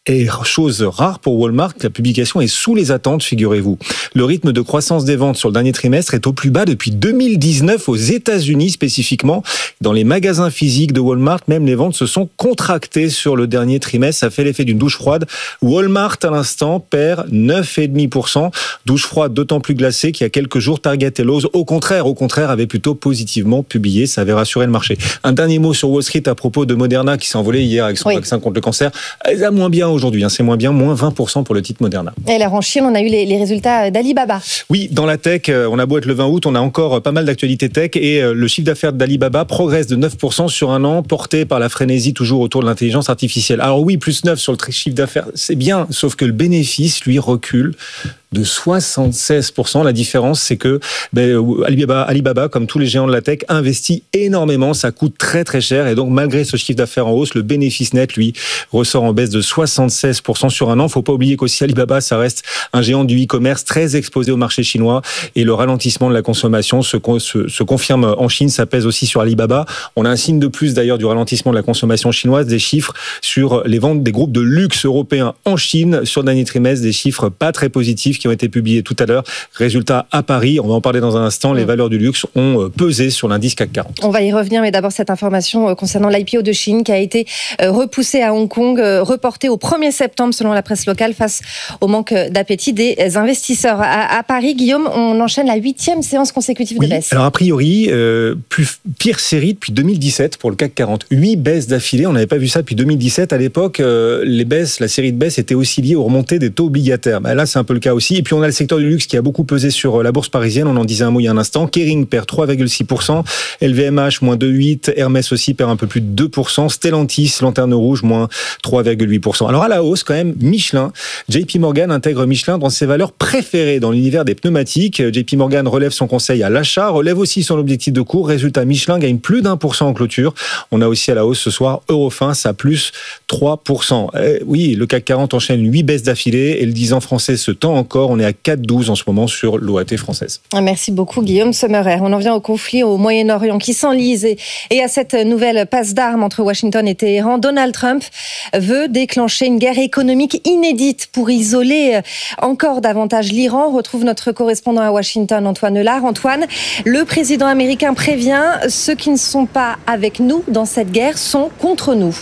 Et chose rare pour Walmart, la publication est sous les attentes, figurez-vous. Le rythme de croissance des ventes sur le dernier trimestre est au plus bas depuis deux mille dix-neuf aux États-Unis spécifiquement. Dans les magasins physiques de Walmart, même les ventes se sont contractées sur le dernier trimestre. Ça fait l'effet d'une douche froide. Walmart, à l'instant, perd neuf virgule cinq pour cent. Douche froide d'autant plus glacée qu'il y a quelques jours, Target et Lowe's, au contraire, au contraire, avaient plutôt positivement publié. Ça avait rassuré le marché. Un dernier mot sur Wall Street à propos de Moderna qui s'est envolé hier avec son oui. vaccin contre le cancer. Elle a moins bien aujourd'hui, hein, c'est moins bien, moins vingt pour cent pour le titre Moderna. Et alors en Chine, on a eu les, les résultats d'Alibaba. Oui, dans la tech, on a beau être le vingt août, on a encore pas mal d'actualités tech et le chiffre d'affaires d'Alibaba progresse de neuf pour cent sur un an, porté par la frénésie toujours autour de l'intelligence artificielle. Alors oui, plus neuf sur le chiffre d'affaires, c'est bien, sauf que le bénéfice, lui, recule de soixante-seize pour cent. La différence, c'est que ben, Alibaba, Alibaba, comme tous les géants de la tech, investit énormément. Ça coûte très très cher. Et donc, malgré ce chiffre d'affaires en hausse, le bénéfice net, lui, ressort en baisse de soixante-seize pour cent sur un an. Faut pas oublier qu'aussi Alibaba, ça reste un géant du e-commerce très exposé au marché chinois. Et le ralentissement de la consommation se, se, se confirme en Chine. Ça pèse aussi sur Alibaba. On a un signe de plus d'ailleurs du ralentissement de la consommation chinoise. Des chiffres sur les ventes des groupes de luxe européens en Chine sur le dernier trimestre. Des chiffres pas très positifs qui ont été publiés tout à l'heure. Résultat à Paris, on va en parler dans un instant, les valeurs du luxe ont pesé sur l'indice C A C quarante. On va y revenir, mais d'abord cette information concernant l'I P O de Chine qui a été repoussé à Hong Kong, reporté au premier septembre selon la presse locale face au manque d'appétit des investisseurs. À, à Paris, Guillaume, on enchaîne la huitième séance consécutive oui, de baisse. Alors a priori, euh, plus, pire série depuis deux mille dix-sept pour le C A C quarante. Huit baisses d'affilée, on n'avait pas vu ça depuis deux mille dix-sept. À l'époque, euh, les baisses, la série de baisses était aussi liée aux remontées des taux obligataires. Ben là, c'est un peu le cas aussi. Et puis on a le secteur du luxe qui a beaucoup pesé sur la bourse parisienne. On en disait un mot il y a un instant. Kering perd trois virgule six pour cent. L V M H, moins deux virgule huit. Hermès aussi perd un peu plus de deux pour cent. Stellantis, Lanterne Rouge, moins trois virgule huit pour cent. Alors à la hausse, quand même, Michelin. J P Morgan intègre Michelin dans ses valeurs préférées dans l'univers des pneumatiques. J P Morgan relève son conseil à l'achat, relève aussi son objectif de cours. Résultat, Michelin gagne plus d'un pour cent en clôture. On a aussi à la hausse ce soir Eurofins à plus trois pour cent. Euh, oui, le C A C quarante enchaîne huit baisses d'affilée et le dix ans français se tend encore. On est à quatre virgule douze en ce moment sur l'O A T française. Merci beaucoup Guillaume Sommerer. On en vient au conflit au Moyen-Orient qui s'enlise et, et à cette nouvelle passe d'armes entre Washington et Téhéran. Donald Trump veut déclencher une guerre économique inédite pour isoler encore davantage l'Iran. On retrouve notre correspondant à Washington, Antoine Lard. Antoine, le président américain prévient, ceux qui ne sont pas avec nous dans cette guerre sont contre nous.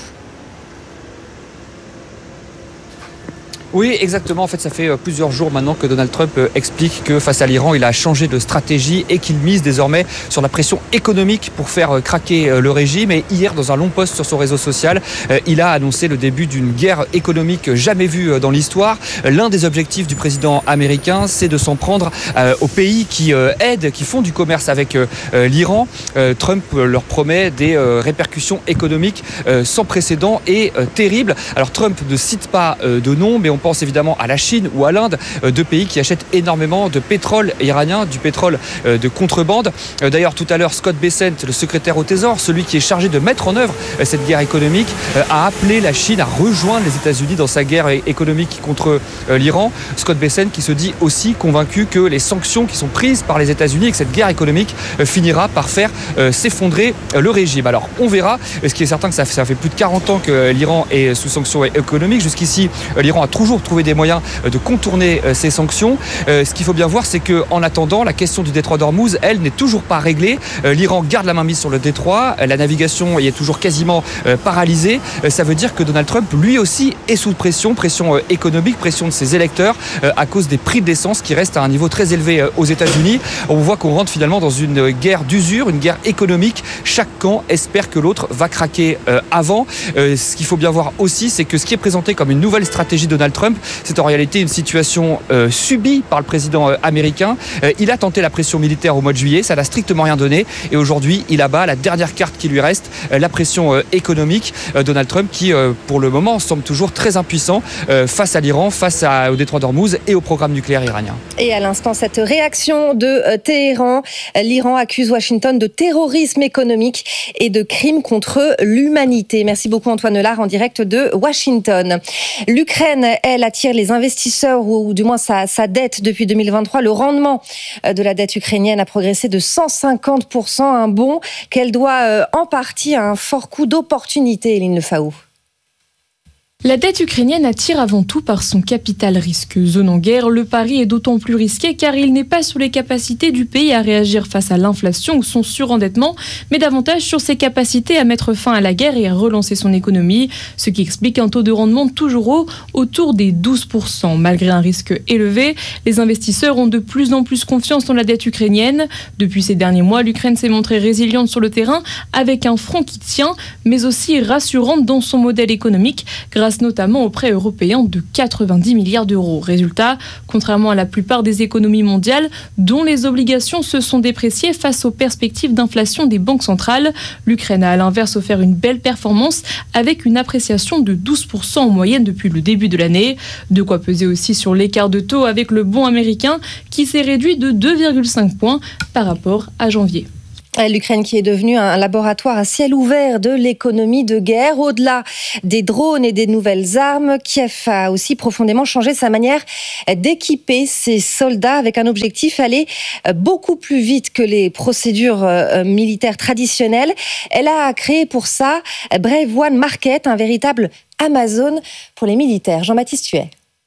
Oui, exactement. En fait, ça fait plusieurs jours maintenant que Donald Trump explique que face à l'Iran, il a changé de stratégie et qu'il mise désormais sur la pression économique pour faire craquer le régime. Et hier, dans un long post sur son réseau social, il a annoncé le début d'une guerre économique jamais vue dans l'histoire. L'un des objectifs du président américain, c'est de s'en prendre aux pays qui aident, qui font du commerce avec l'Iran. Trump leur promet des répercussions économiques sans précédent et terribles. Alors, Trump ne cite pas de nom, mais on pense évidemment à la Chine ou à l'Inde, deux pays qui achètent énormément de pétrole iranien, du pétrole de contrebande. D'ailleurs, tout à l'heure, Scott Bessent, le secrétaire au Trésor, celui qui est chargé de mettre en œuvre cette guerre économique, a appelé la Chine à rejoindre les États-Unis dans sa guerre économique contre l'Iran. Scott Bessent qui se dit aussi convaincu que les sanctions qui sont prises par les États-Unis et que cette guerre économique finira par faire s'effondrer le régime. Alors, on verra. Ce qui est certain que ça fait plus de quarante ans que l'Iran est sous sanctions économiques. Jusqu'ici, l'Iran a toujours trouvé des moyens de contourner ces sanctions. Euh, ce qu'il faut bien voir, c'est qu'en attendant, la question du détroit d'Ormuz, elle, n'est toujours pas réglée. Euh, L'Iran garde la main mise sur le détroit. La navigation y est toujours quasiment euh, paralysée. Euh, ça veut dire que Donald Trump, lui aussi, est sous pression, pression euh, économique, pression de ses électeurs, euh, à cause des prix de l'essence qui restent à un niveau très élevé euh, aux États-Unis. On voit qu'on rentre finalement dans une guerre d'usure, une guerre économique. Chaque camp espère que l'autre va craquer euh, avant. Euh, ce qu'il faut bien voir aussi, c'est que ce qui est présenté comme une nouvelle stratégie de Donald Trump, c'est en réalité une situation euh, subie par le président euh, américain. Euh, il a tenté la pression militaire au mois de juillet, ça n'a strictement rien donné. Et aujourd'hui, il abat la dernière carte qui lui reste, euh, la pression euh, économique. Euh, Donald Trump qui, euh, pour le moment, semble toujours très impuissant euh, face à l'Iran, face à, au détroit d'Ormuz et au programme nucléaire iranien. Et à l'instant, cette réaction de euh, Téhéran. L'Iran accuse Washington de terrorisme économique et de crimes contre l'humanité. Merci beaucoup Antoine Lard en direct de Washington. L'Ukraine, elle, attire les investisseurs, ou du moins sa, sa dette depuis deux mille vingt-trois. Le rendement de la dette ukrainienne a progressé de cent cinquante pour cent, un bond qu'elle doit en partie à un fort coup d'opportunité, Eline Lefaou. La dette ukrainienne attire avant tout par son capital risque. Zone en guerre, le pari est d'autant plus risqué car il n'est pas sur les capacités du pays à réagir face à l'inflation ou son surendettement, mais davantage sur ses capacités à mettre fin à la guerre et à relancer son économie, ce qui explique un taux de rendement toujours haut, autour des douze pour cent. Malgré un risque élevé, les investisseurs ont de plus en plus confiance dans la dette ukrainienne. Depuis ces derniers mois, l'Ukraine s'est montrée résiliente sur le terrain avec un front qui tient, mais aussi rassurante dans son modèle économique, grâce notamment aux prêts européens de quatre-vingt-dix milliards d'euros. Résultat, contrairement à la plupart des économies mondiales, dont les obligations se sont dépréciées face aux perspectives d'inflation des banques centrales, l'Ukraine a à l'inverse offert une belle performance avec une appréciation de douze pour cent en moyenne depuis le début de l'année. De quoi peser aussi sur l'écart de taux avec le bond américain qui s'est réduit de deux virgule cinq points par rapport à janvier. L'Ukraine qui est devenue un laboratoire à ciel ouvert de l'économie de guerre. Au-delà des drones et des nouvelles armes, Kiev a aussi profondément changé sa manière d'équiper ses soldats avec un objectif, aller beaucoup plus vite que les procédures militaires traditionnelles. Elle a créé pour ça Brave One Market, un véritable Amazon pour les militaires. Jean-Baptiste Huet.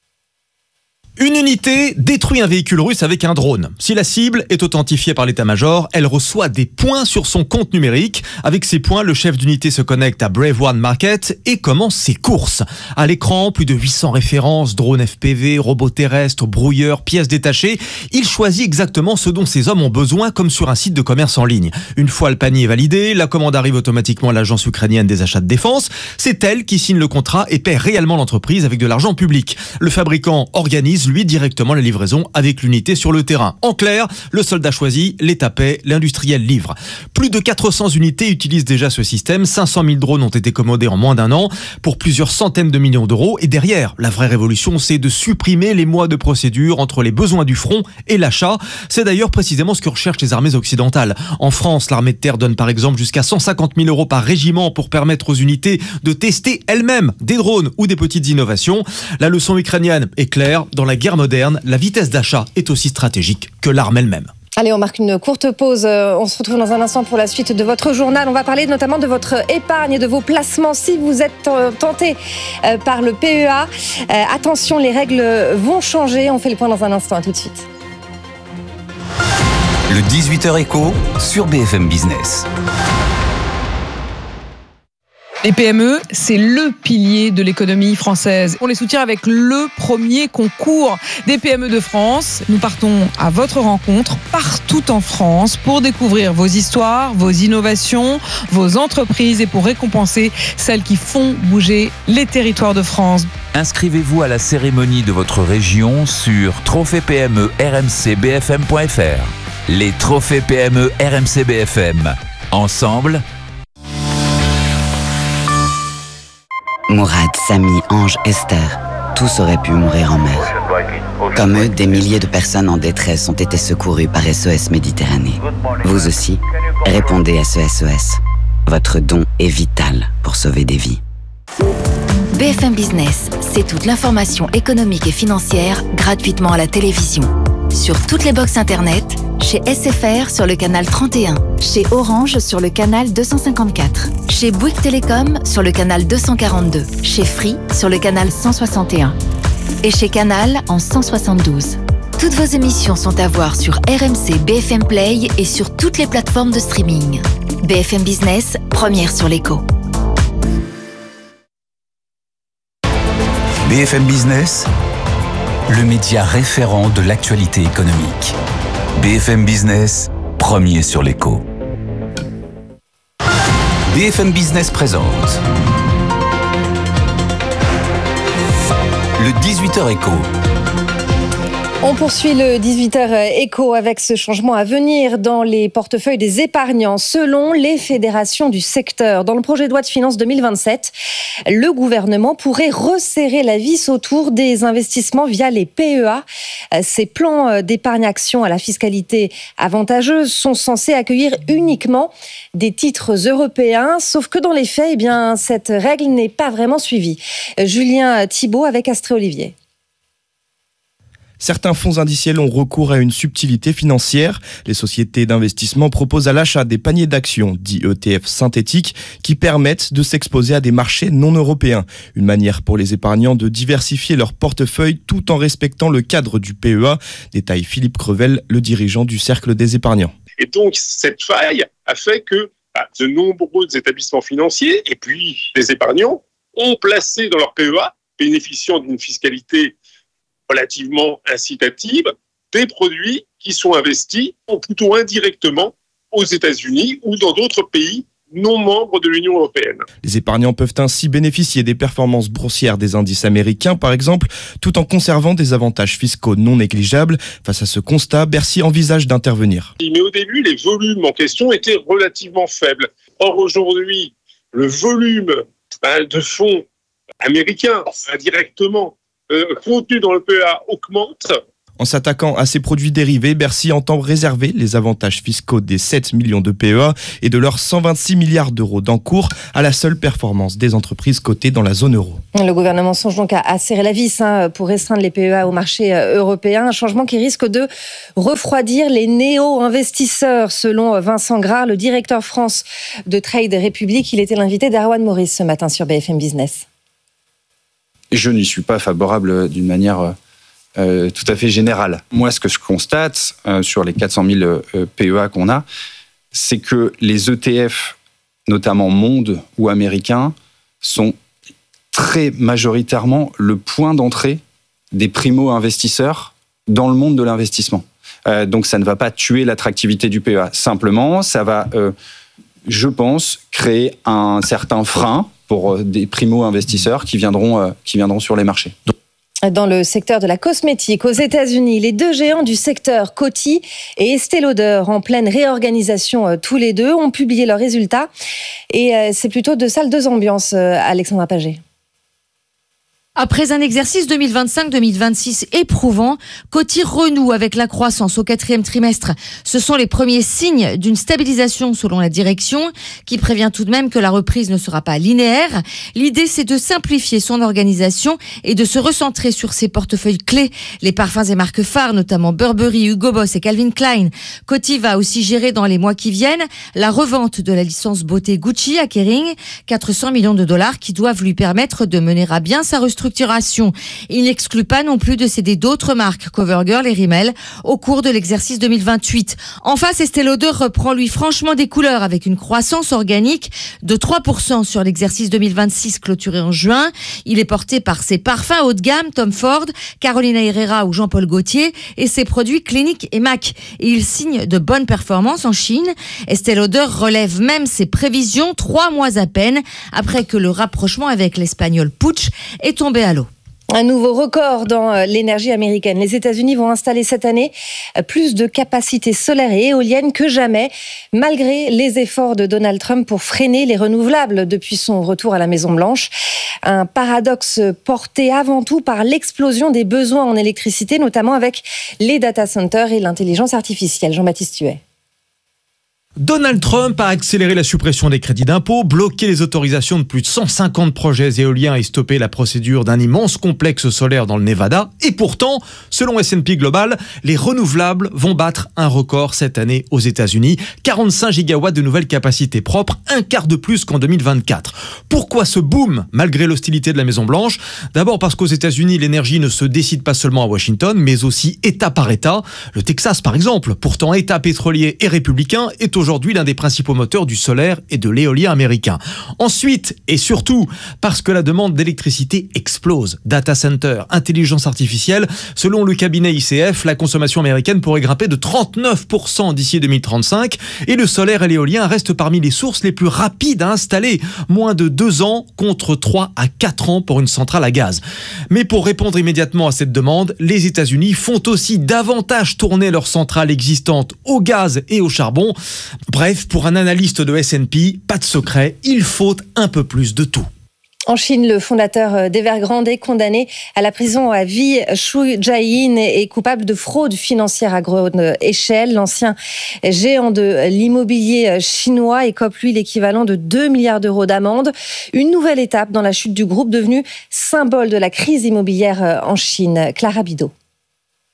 Une unité détruit un véhicule russe avec un drone. Si la cible est authentifiée par l'état-major, elle reçoit des points sur son compte numérique. Avec ces points, le chef d'unité se connecte à Brave One Market et commence ses courses. À l'écran, plus de huit cents références, drones F P V, robots terrestres, brouilleurs, pièces détachées. Il choisit exactement ce dont ses hommes ont besoin, comme sur un site de commerce en ligne. Une fois le panier validé, la commande arrive automatiquement à l'agence ukrainienne des achats de défense. C'est elle qui signe le contrat et paie réellement l'entreprise avec de l'argent public. Le fabricant organise lui directement la livraison avec l'unité sur le terrain. En clair, le soldat choisit, l'État paie, l'industriel livre. Plus de quatre cents unités utilisent déjà ce système, cinq cent mille drones ont été commandés en moins d'un an pour plusieurs centaines de millions d'euros. Et derrière, la vraie révolution, c'est de supprimer les mois de procédure entre les besoins du front et l'achat. C'est d'ailleurs précisément ce que recherchent les armées occidentales. En France, l'armée de terre donne par exemple jusqu'à cent cinquante mille euros par régiment pour permettre aux unités de tester elles-mêmes des drones ou des petites innovations. La leçon ukrainienne est claire, dans la guerre moderne, la vitesse d'achat est aussi stratégique que l'arme elle-même. Allez, on marque une courte pause. On se retrouve dans un instant pour la suite de votre journal. On va parler notamment de votre épargne et de vos placements. Si vous êtes tenté par le P E A, attention, les règles vont changer. On fait le point dans un instant. À tout de suite. Le dix-huit heures éco sur B F M Business. Les P M E, c'est le pilier de l'économie française. On les soutient avec le premier concours des P M E de France. Nous partons à votre rencontre partout en France pour découvrir vos histoires, vos innovations, vos entreprises et pour récompenser celles qui font bouger les territoires de France. Inscrivez-vous à la cérémonie de votre région sur trophée P M E R M C B F M point F R. Les trophées P M E R M C B F M. Ensemble, Mourad, Samy, Ange, Esther, tous auraient pu mourir en mer. Comme eux, des milliers de personnes en détresse ont été secourues par S O S Méditerranée. Vous aussi, répondez à ce S O S. Votre don est vital pour sauver des vies. B F M Business, c'est toute l'information économique et financière gratuitement à la télévision. Sur toutes les box internet, chez S F R sur le canal trente et un, chez Orange sur le canal deux cent cinquante-quatre, chez Bouygues Télécom sur le canal deux cent quarante-deux, chez Free sur le canal cent soixante et un et chez Canal en cent soixante-douze. Toutes vos émissions sont à voir sur R M C B F M Play et sur toutes les plateformes de streaming. B F M Business, première sur l'écho. B F M Business, le média référent de l'actualité économique. B F M Business, premier sur l'écho. B F M Business présente le dix-huit heures éco. On poursuit le dix-huit heures éco avec ce changement à venir dans les portefeuilles des épargnants selon les fédérations du secteur. Dans le projet de loi de finances deux mille vingt-sept, le gouvernement pourrait resserrer la vis autour des investissements via les P E A. Ces plans d'épargne-action à la fiscalité avantageuse sont censés accueillir uniquement des titres européens, sauf que dans les faits, eh bien, cette règle n'est pas vraiment suivie. Julien Thibault avec Astrée Olivier. Certains fonds indiciels ont recours à une subtilité financière. Les sociétés d'investissement proposent à l'achat des paniers d'actions, dits E T F synthétiques, qui permettent de s'exposer à des marchés non européens. Une manière pour les épargnants de diversifier leur portefeuille tout en respectant le cadre du P E A. Détaille Philippe Crevel, le dirigeant du Cercle des épargnants. Et donc, cette faille a fait que bah, de nombreux établissements financiers et puis les épargnants ont placé dans leur P E A, bénéficiant d'une fiscalité relativement incitative, des produits qui sont investis ou plutôt indirectement aux États-Unis ou dans d'autres pays non membres de l'Union européenne. Les épargnants peuvent ainsi bénéficier des performances boursières des indices américains, par exemple, tout en conservant des avantages fiscaux non négligeables. Face à ce constat, Bercy envisage d'intervenir. Mais au début, les volumes en question étaient relativement faibles. Or, aujourd'hui, le volume de fonds américains indirectement euh, contenus dans le P E A augmente. En s'attaquant à ces produits dérivés, Bercy entend réserver les avantages fiscaux des sept millions de P E A et de leurs cent vingt-six milliards d'euros d'encours à la seule performance des entreprises cotées dans la zone euro. Le gouvernement songe donc à, à serrer la vis hein, pour restreindre les P E A au marché européen, un changement qui risque de refroidir les néo-investisseurs, selon Vincent Grard, le directeur France de Trade Republic. Il était l'invité d'Erwan Maurice ce matin sur B F M Business. Je n'y suis pas favorable d'une manière euh, tout à fait générale. Moi, ce que je constate euh, sur les quatre cent mille euh, P E A qu'on a, c'est que les E T F, notamment monde ou américains, sont très majoritairement le point d'entrée des primo-investisseurs dans le monde de l'investissement. Euh, donc, ça ne va pas tuer l'attractivité du P E A. Simplement, ça va, euh, je pense, créer un certain frein pour des primo-investisseurs qui viendront, euh, qui viendront sur les marchés. Dans le secteur de la cosmétique, aux États-Unis, les deux géants du secteur, Coty et Estée Lauder, en pleine réorganisation euh, tous les deux, ont publié leurs résultats. Et euh, c'est plutôt de salles deux ambiances, euh, Alexandra Paget. Après un exercice deux mille vingt-cinq deux mille vingt-six éprouvant, Coty renoue avec la croissance au quatrième trimestre. Ce sont les premiers signes d'une stabilisation selon la direction, qui prévient tout de même que la reprise ne sera pas linéaire. L'idée, c'est de simplifier son organisation et de se recentrer sur ses portefeuilles clés, les parfums et marques phares, notamment Burberry, Hugo Boss et Calvin Klein. Coty va aussi gérer dans les mois qui viennent la revente de la licence beauté Gucci à Kering, quatre cents millions de dollars qui doivent lui permettre de mener à bien sa restructuration. Il n'exclut pas non plus de céder d'autres marques, CoverGirl et Rimmel, au cours de l'exercice deux mille vingt-huit. En face, Estée Lauder reprend lui franchement des couleurs avec une croissance organique de trois pour cent sur l'exercice deux mille vingt-six clôturé en juin. Il est porté par ses parfums haut de gamme, Tom Ford, Carolina Herrera ou Jean-Paul Gaultier, et ses produits Clinique et MAC. Et il signe de bonnes performances en Chine. Estée Lauder relève même ses prévisions trois mois à peine après que le rapprochement avec l'espagnol Puig est tombé à l'eau. Un nouveau record dans l'énergie américaine. Les États-Unis vont installer cette année plus de capacités solaires et éoliennes que jamais, malgré les efforts de Donald Trump pour freiner les renouvelables depuis son retour à la Maison-Blanche. Un paradoxe porté avant tout par l'explosion des besoins en électricité, notamment avec les data centers et l'intelligence artificielle. Jean-Baptiste Huet. Donald Trump a accéléré la suppression des crédits d'impôt, bloqué les autorisations de plus de cent cinquante projets éoliens et stoppé la procédure d'un immense complexe solaire dans le Nevada. Et pourtant, selon S and P Global, les renouvelables vont battre un record cette année aux États-Unis. quarante-cinq gigawatts de nouvelles capacités propres, un quart de plus qu'en deux mille vingt-quatre. Pourquoi ce boom, malgré l'hostilité de la Maison-Blanche ? D'abord parce qu'aux États-Unis, l'énergie ne se décide pas seulement à Washington, mais aussi État par État. Le Texas, par exemple, pourtant État pétrolier et républicain, est aujourd'hui aujourd'hui l'un des principaux moteurs du solaire et de l'éolien américain. Ensuite, et surtout, parce que la demande d'électricité explose. Data center, intelligence artificielle, selon le cabinet I C F, la consommation américaine pourrait grimper de trente-neuf pour cent d'ici deux mille trente-cinq et le solaire et l'éolien restent parmi les sources les plus rapides à installer. Moins de deux ans contre trois à quatre ans pour une centrale à gaz. Mais pour répondre immédiatement à cette demande, les États-Unis font aussi davantage tourner leurs centrales existantes au gaz et au charbon. Bref, pour un analyste de S and P, pas de secret, il faut un peu plus de tout. En Chine, le fondateur d'Evergrande est condamné à la prison à vie. Xu Jiayin est coupable de fraude financière à grande échelle. L'ancien géant de l'immobilier chinois écope, lui, l'équivalent de deux milliards d'euros d'amende. Une nouvelle étape dans la chute du groupe devenu symbole de la crise immobilière en Chine. Clara Bidot.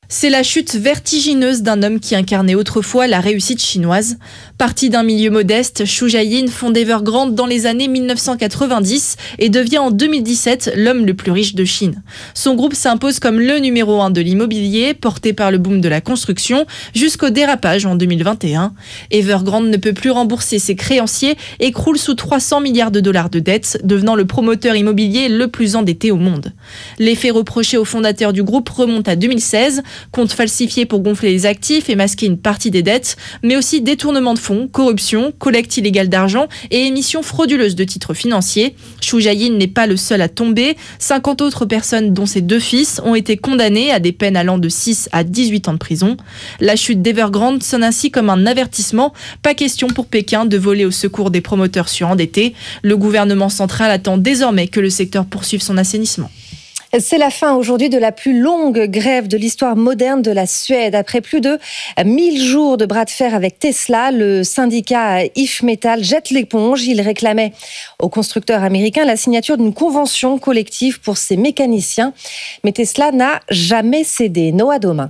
C'est la chute vertigineuse d'un homme qui incarnait autrefois la réussite chinoise. Parti d'un milieu modeste, Xu Jiayin fonde Evergrande dans les années mille neuf cent quatre-vingt-dix et devient en deux mille dix-sept l'homme le plus riche de Chine. Son groupe s'impose comme le numéro un de l'immobilier, porté par le boom de la construction, jusqu'au dérapage en deux mille vingt et un. Evergrande ne peut plus rembourser ses créanciers et croule sous trois cents milliards de dollars de dettes, devenant le promoteur immobilier le plus endetté au monde. Les faits reprochés aux fondateurs du groupe remontent à deux mille seize. Comptes falsifiés pour gonfler les actifs et masquer une partie des dettes, mais aussi détournement de fonds, corruption, collecte illégale d'argent et émission frauduleuse de titres financiers. Xu Jiayin n'est pas le seul à tomber. cinquante autres personnes, dont ses deux fils, ont été condamnées à des peines allant de six à dix-huit ans de prison. La chute d'Evergrande sonne ainsi comme un avertissement. Pas question pour Pékin de voler au secours des promoteurs surendettés. Le gouvernement central attend désormais que le secteur poursuive son assainissement. C'est la fin aujourd'hui de la plus longue grève de l'histoire moderne de la Suède. Après plus de mille jours de bras de fer avec Tesla, le syndicat If Metall jette l'éponge. Il réclamait au constructeur américain la signature d'une convention collective pour ses mécaniciens. Mais Tesla n'a jamais cédé. Noah Domain.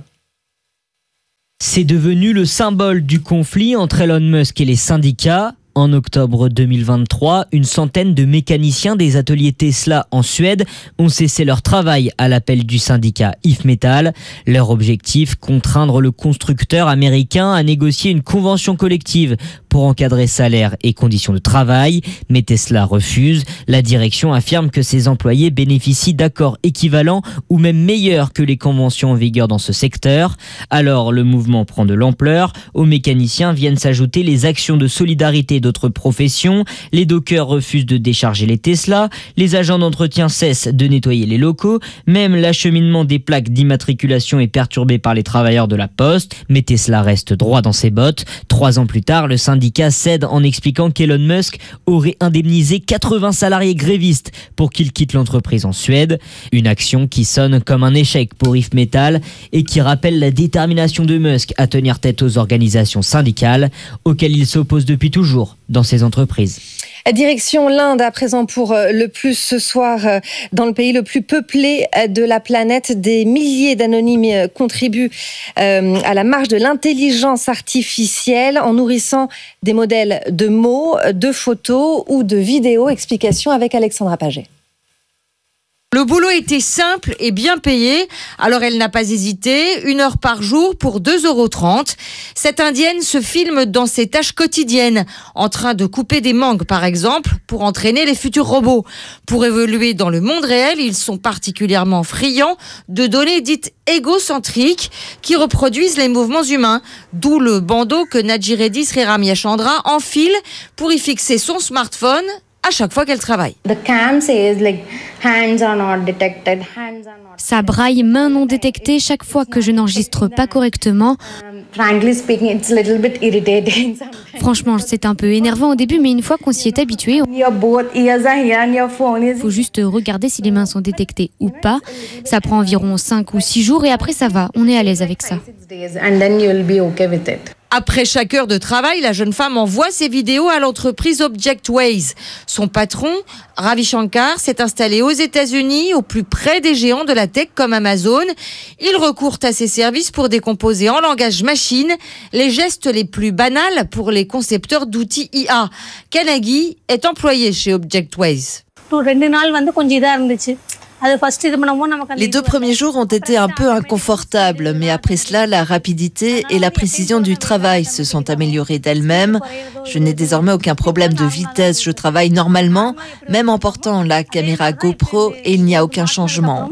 C'est devenu le symbole du conflit entre Elon Musk et les syndicats. En octobre deux mille vingt-trois, une centaine de mécaniciens des ateliers Tesla en Suède ont cessé leur travail à l'appel du syndicat If Metall. Leur objectif, contraindre le constructeur américain à négocier une convention collective pour encadrer salaires et conditions de travail. Mais Tesla refuse. La direction affirme que ses employés bénéficient d'accords équivalents ou même meilleurs que les conventions en vigueur dans ce secteur. Alors le mouvement prend de l'ampleur. Aux mécaniciens viennent s'ajouter les actions de solidarité d'autres professions. Les dockers refusent de décharger les Tesla. Les agents d'entretien cessent de nettoyer les locaux. Même l'acheminement des plaques d'immatriculation est perturbé par les travailleurs de la Poste. Mais Tesla reste droit dans ses bottes. Trois ans plus tard, le syndicat cède en expliquant qu'Elon Musk aurait indemnisé quatre-vingts salariés grévistes pour qu'ils quittent l'entreprise en Suède. Une action qui sonne comme un échec pour If Metall et qui rappelle la détermination de Musk à tenir tête aux organisations syndicales auxquelles il s'oppose depuis toujours dans ces entreprises. Direction l'Inde à présent pour le plus ce soir dans le pays le plus peuplé de la planète. Des milliers d'anonymes contribuent à la marche de l'intelligence artificielle en nourrissant des modèles de mots, de photos ou de vidéos. Explication avec Alexandra Paget. Le boulot était simple et bien payé, alors elle n'a pas hésité, une heure par jour pour deux euros trente. Cette Indienne se filme dans ses tâches quotidiennes, en train de couper des mangues par exemple, pour entraîner les futurs robots. Pour évoluer dans le monde réel, ils sont particulièrement friands de données dites égocentriques qui reproduisent les mouvements humains, d'où le bandeau que Nadji Reddy Sriramyachandra enfile pour y fixer son smartphone à chaque fois qu'elle travaille. Ça braille main non détectée chaque fois que je n'enregistre pas correctement. Franchement, c'est un peu énervant au début, mais une fois qu'on s'y est habitué, il faut juste regarder si les mains sont détectées ou pas. Ça prend environ cinq ou six jours et après ça va, on est à l'aise avec ça. Après chaque heure de travail, la jeune femme envoie ses vidéos à l'entreprise ObjectWise. Son patron, Ravi Shankar, s'est installé aux États-Unis, au plus près des géants de la tech comme Amazon. Il recourt à ses services pour décomposer en langage machine les gestes les plus banals pour les concepteurs d'outils I A. Kanagi est employé chez ObjectWise. Les deux premiers jours ont été un peu inconfortables, mais après cela, la rapidité et la précision du travail se sont améliorées d'elles-mêmes. Je n'ai désormais aucun problème de vitesse, je travaille normalement, même en portant la caméra GoPro, et il n'y a aucun changement.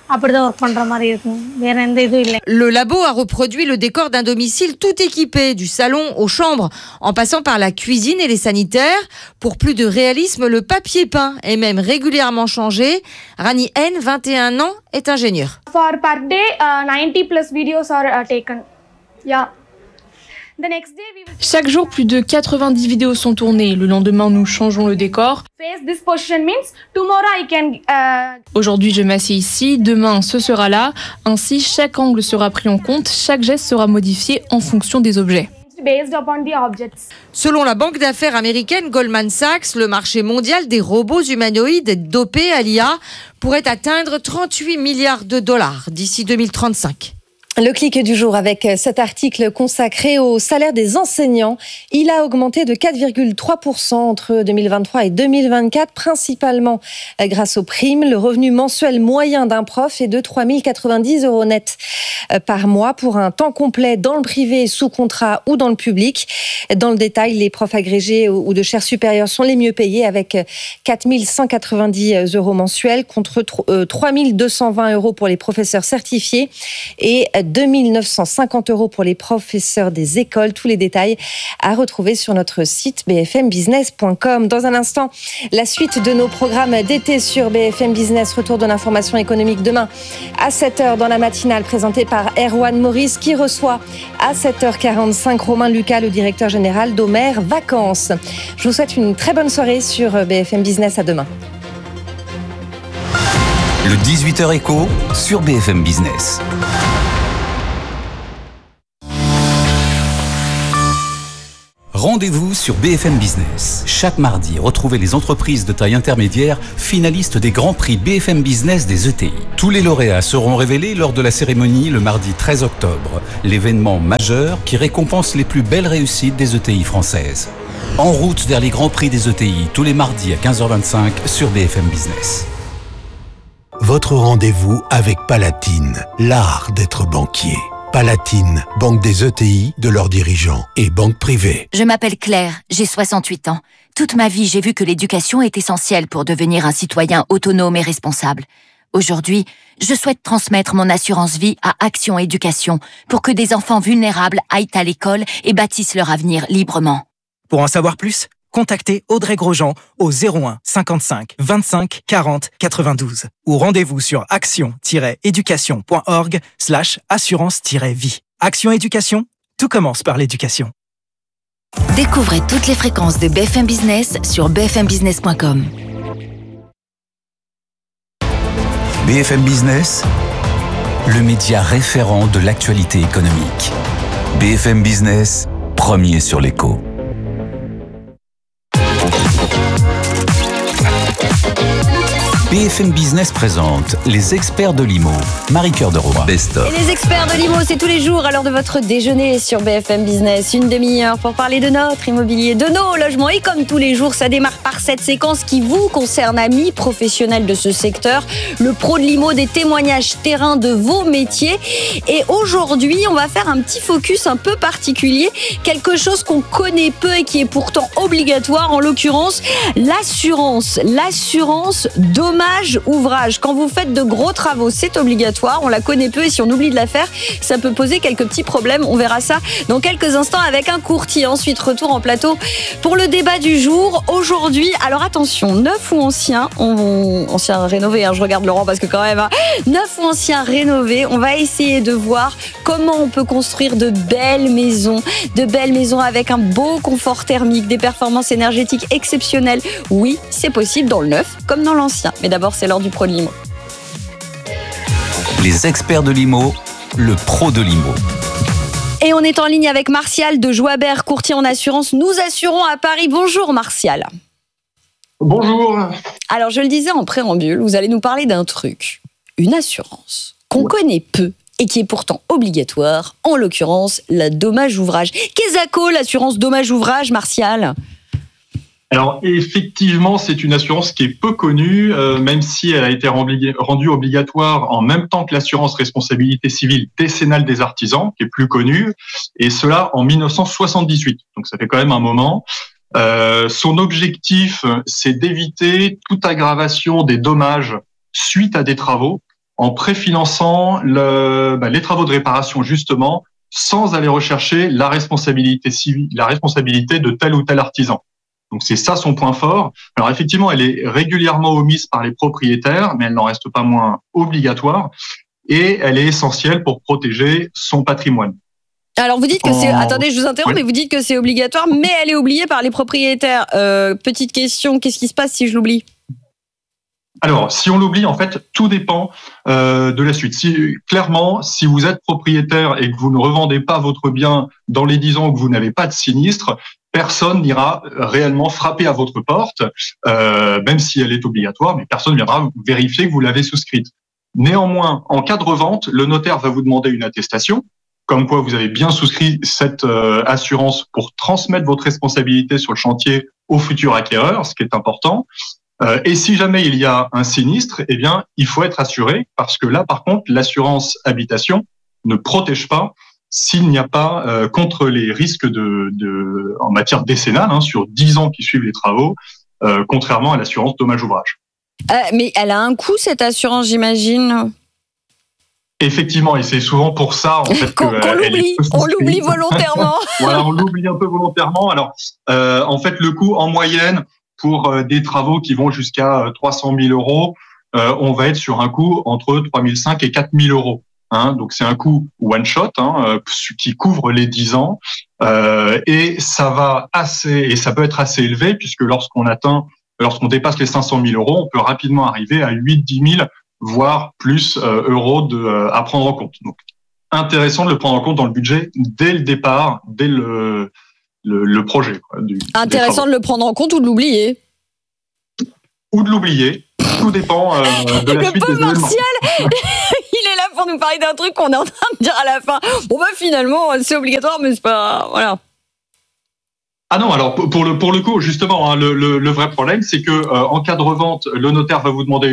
Le labo a reproduit le décor d'un domicile tout équipé, du salon aux chambres, en passant par la cuisine et les sanitaires. Pour plus de réalisme, le papier peint est même régulièrement changé. Rani N, vingt et un ans, est ingénieur. For per day, uh, ninety plus videos are uh, taken. Yeah. Chaque jour, plus de quatre-vingt-dix vidéos sont tournées. Le lendemain, nous changeons le décor. Aujourd'hui, je m'assieds ici. Demain, ce sera là. Ainsi, chaque angle sera pris en compte. Chaque geste sera modifié en fonction des objets. Selon la banque d'affaires américaine Goldman Sachs, le marché mondial des robots humanoïdes dopés à l'I A pourrait atteindre trente-huit milliards de dollars d'ici deux mille trente-cinq. Le clic du jour avec cet article consacré au salaire des enseignants. Il a augmenté de quatre virgule trois pour cent entre deux mille vingt-trois et deux mille vingt-quatre, principalement grâce aux primes. Le revenu mensuel moyen d'un prof est de trois mille quatre-vingt-dix euros net par mois pour un temps complet dans le privé, sous contrat ou dans le public. Dans le détail, les profs agrégés ou de chaires supérieures sont les mieux payés avec quatre mille cent quatre-vingt-dix euros mensuels contre trois mille deux cent vingt euros pour les professeurs certifiés et deux mille neuf cent cinquante euros pour les professeurs des écoles. Tous les détails à retrouver sur notre site b f m business point com. Dans un instant, la suite de nos programmes d'été sur B F M Business. Retour de l'information économique demain à sept heures dans la matinale, présentée par Erwan Maurice, qui reçoit à sept heures quarante-cinq Romain Lucas, le directeur général d'Omer Vacances. Je vous souhaite une très bonne soirée sur B F M Business. À demain. Le dix-huit heures écho sur B F M Business. Rendez-vous sur B F M Business. Chaque mardi, retrouvez les entreprises de taille intermédiaire finalistes des grands prix B F M Business des E T I. Tous les lauréats seront révélés lors de la cérémonie le mardi treize octobre, l'événement majeur qui récompense les plus belles réussites des E T I françaises. En route vers les grands prix des E T I, tous les mardis à quinze heures vingt-cinq sur B F M Business. Votre rendez-vous avec Palatine, l'art d'être banquier. Palatine, banque des E T I, de leurs dirigeants et banque privée. Je m'appelle Claire, j'ai soixante-huit ans. Toute ma vie, j'ai vu que l'éducation est essentielle pour devenir un citoyen autonome et responsable. Aujourd'hui, je souhaite transmettre mon assurance vie à Action Éducation pour que des enfants vulnérables aillent à l'école et bâtissent leur avenir librement. Pour en savoir plus, contactez Audrey Grosjean au zéro un cinquante-cinq vingt-cinq quarante quatre-vingt-douze ou rendez-vous sur action-éducation.org slash assurance-vie. Action Éducation, tout commence par l'éducation. Découvrez toutes les fréquences de B F M Business sur b f m business point com. B F M Business, le média référent de l'actualité économique. B F M Business, premier sur l'écho. B F M Business présente les experts de l'I M O. Marie-Cœur de Roy. Best of. Et les experts de l'I M O, c'est tous les jours à l'heure de votre déjeuner sur B F M Business. Une demi-heure pour parler de notre immobilier, de nos logements. Et comme tous les jours, ça démarre par cette séquence qui vous concerne, amis professionnels de ce secteur. Le pro de l'I M O, des témoignages terrain de vos métiers. Et aujourd'hui, on va faire un petit focus un peu particulier. Quelque chose qu'on connaît peu et qui est pourtant obligatoire. En l'occurrence, l'assurance. L'assurance dommage ouvrage. Quand vous faites de gros travaux, c'est obligatoire. On la connaît peu et si on oublie de la faire, ça peut poser quelques petits problèmes. On verra ça dans quelques instants avec un courtier. Ensuite, retour en plateau pour le débat du jour. Aujourd'hui, alors attention, neuf ou anciens, on, anciens rénovés, hein, je regarde Laurent parce que quand même, hein, neuf ou anciens rénovés, on va essayer de voir comment on peut construire de belles maisons, de belles maisons avec un beau confort thermique, des performances énergétiques exceptionnelles. Oui, c'est possible dans le neuf comme dans l'ancien. Mais d'abord, c'est l'heure du pro de l'I M O. Les experts de l'I M O, le pro de l'I M O. Et on est en ligne avec Martial de Joibert, courtier en assurance. Nous assurons à Paris. Bonjour Martial. Bonjour. Alors, je le disais en préambule, vous allez nous parler d'un truc, une assurance qu'on ouais. connaît peu et qui est pourtant obligatoire, en l'occurrence, la dommage-ouvrage. Qu'est-ce que l'assurance dommage-ouvrage, Martial ? Alors effectivement, c'est une assurance qui est peu connue, euh, même si elle a été rendue obligatoire en même temps que l'assurance responsabilité civile décennale des artisans, qui est plus connue, et cela en mille neuf cent soixante-dix-huit. Donc ça fait quand même un moment. Euh, son objectif, c'est d'éviter toute aggravation des dommages suite à des travaux, en préfinançant le, bah, les travaux de réparation justement, sans aller rechercher la responsabilité civile, la responsabilité de tel ou tel artisan. Donc c'est ça son point fort. Alors effectivement, elle est régulièrement omise par les propriétaires, mais elle n'en reste pas moins obligatoire et elle est essentielle pour protéger son patrimoine. Alors vous dites que c'est... Attendez, je vous interromps, oui. mais vous dites que c'est obligatoire, mais elle est oubliée par les propriétaires. Euh, petite question, qu'est-ce qui se passe si je l'oublie ? Alors, si on l'oublie, en fait, tout dépend euh, de la suite. Si, clairement, si vous êtes propriétaire et que vous ne revendez pas votre bien dans les dix ans où vous n'avez pas de sinistre, personne n'ira réellement frapper à votre porte, euh, même si elle est obligatoire, mais personne ne viendra vérifier que vous l'avez souscrite. Néanmoins, en cas de revente, le notaire va vous demander une attestation, comme quoi vous avez bien souscrit cette euh, assurance pour transmettre votre responsabilité sur le chantier au futur acquéreur, ce qui est important. Euh, et si jamais il y a un sinistre, eh bien, il faut être assuré, parce que là, par contre, l'assurance habitation ne protège pas s'il n'y a pas euh, contre les risques de, de en matière décennale, hein, sur dix ans qui suivent les travaux, euh, contrairement à l'assurance dommage-ouvrage. Euh, mais elle a un coût, cette assurance, j'imagine. Effectivement, et c'est souvent pour ça en fait qu'on, que qu'on euh, l'oublie, on l'oublie volontairement. Voilà, on l'oublie un peu volontairement. Alors, euh, en fait, le coût en moyenne pour euh, des travaux qui vont jusqu'à euh, trois cent mille euros, euh, on va être sur un coût entre trois mille cinq et quatre mille euros. Hein, donc c'est un coût one shot hein, euh, qui couvre les dix ans euh, et ça va assez et ça peut être assez élevé puisque lorsqu'on atteint, lorsqu'on dépasse les cinq cent mille euros, on peut rapidement arriver à huit, dix mille voire plus euh, euros de, euh, à prendre en compte. Donc intéressant de le prendre en compte dans le budget dès le départ, dès le le, le projet. Quoi, du, intéressant de le prendre en compte ou de l'oublier. Ou de l'oublier. Tout dépend euh, de la le suite des pauvre événements. Martial, il est là pour nous parler d'un truc qu'on est en train de dire à la fin. Bon bah finalement c'est obligatoire mais c'est pas voilà. Ah non, alors pour le pour le coup justement hein, le, le le vrai problème c'est que euh, en cas de revente le notaire va vous demander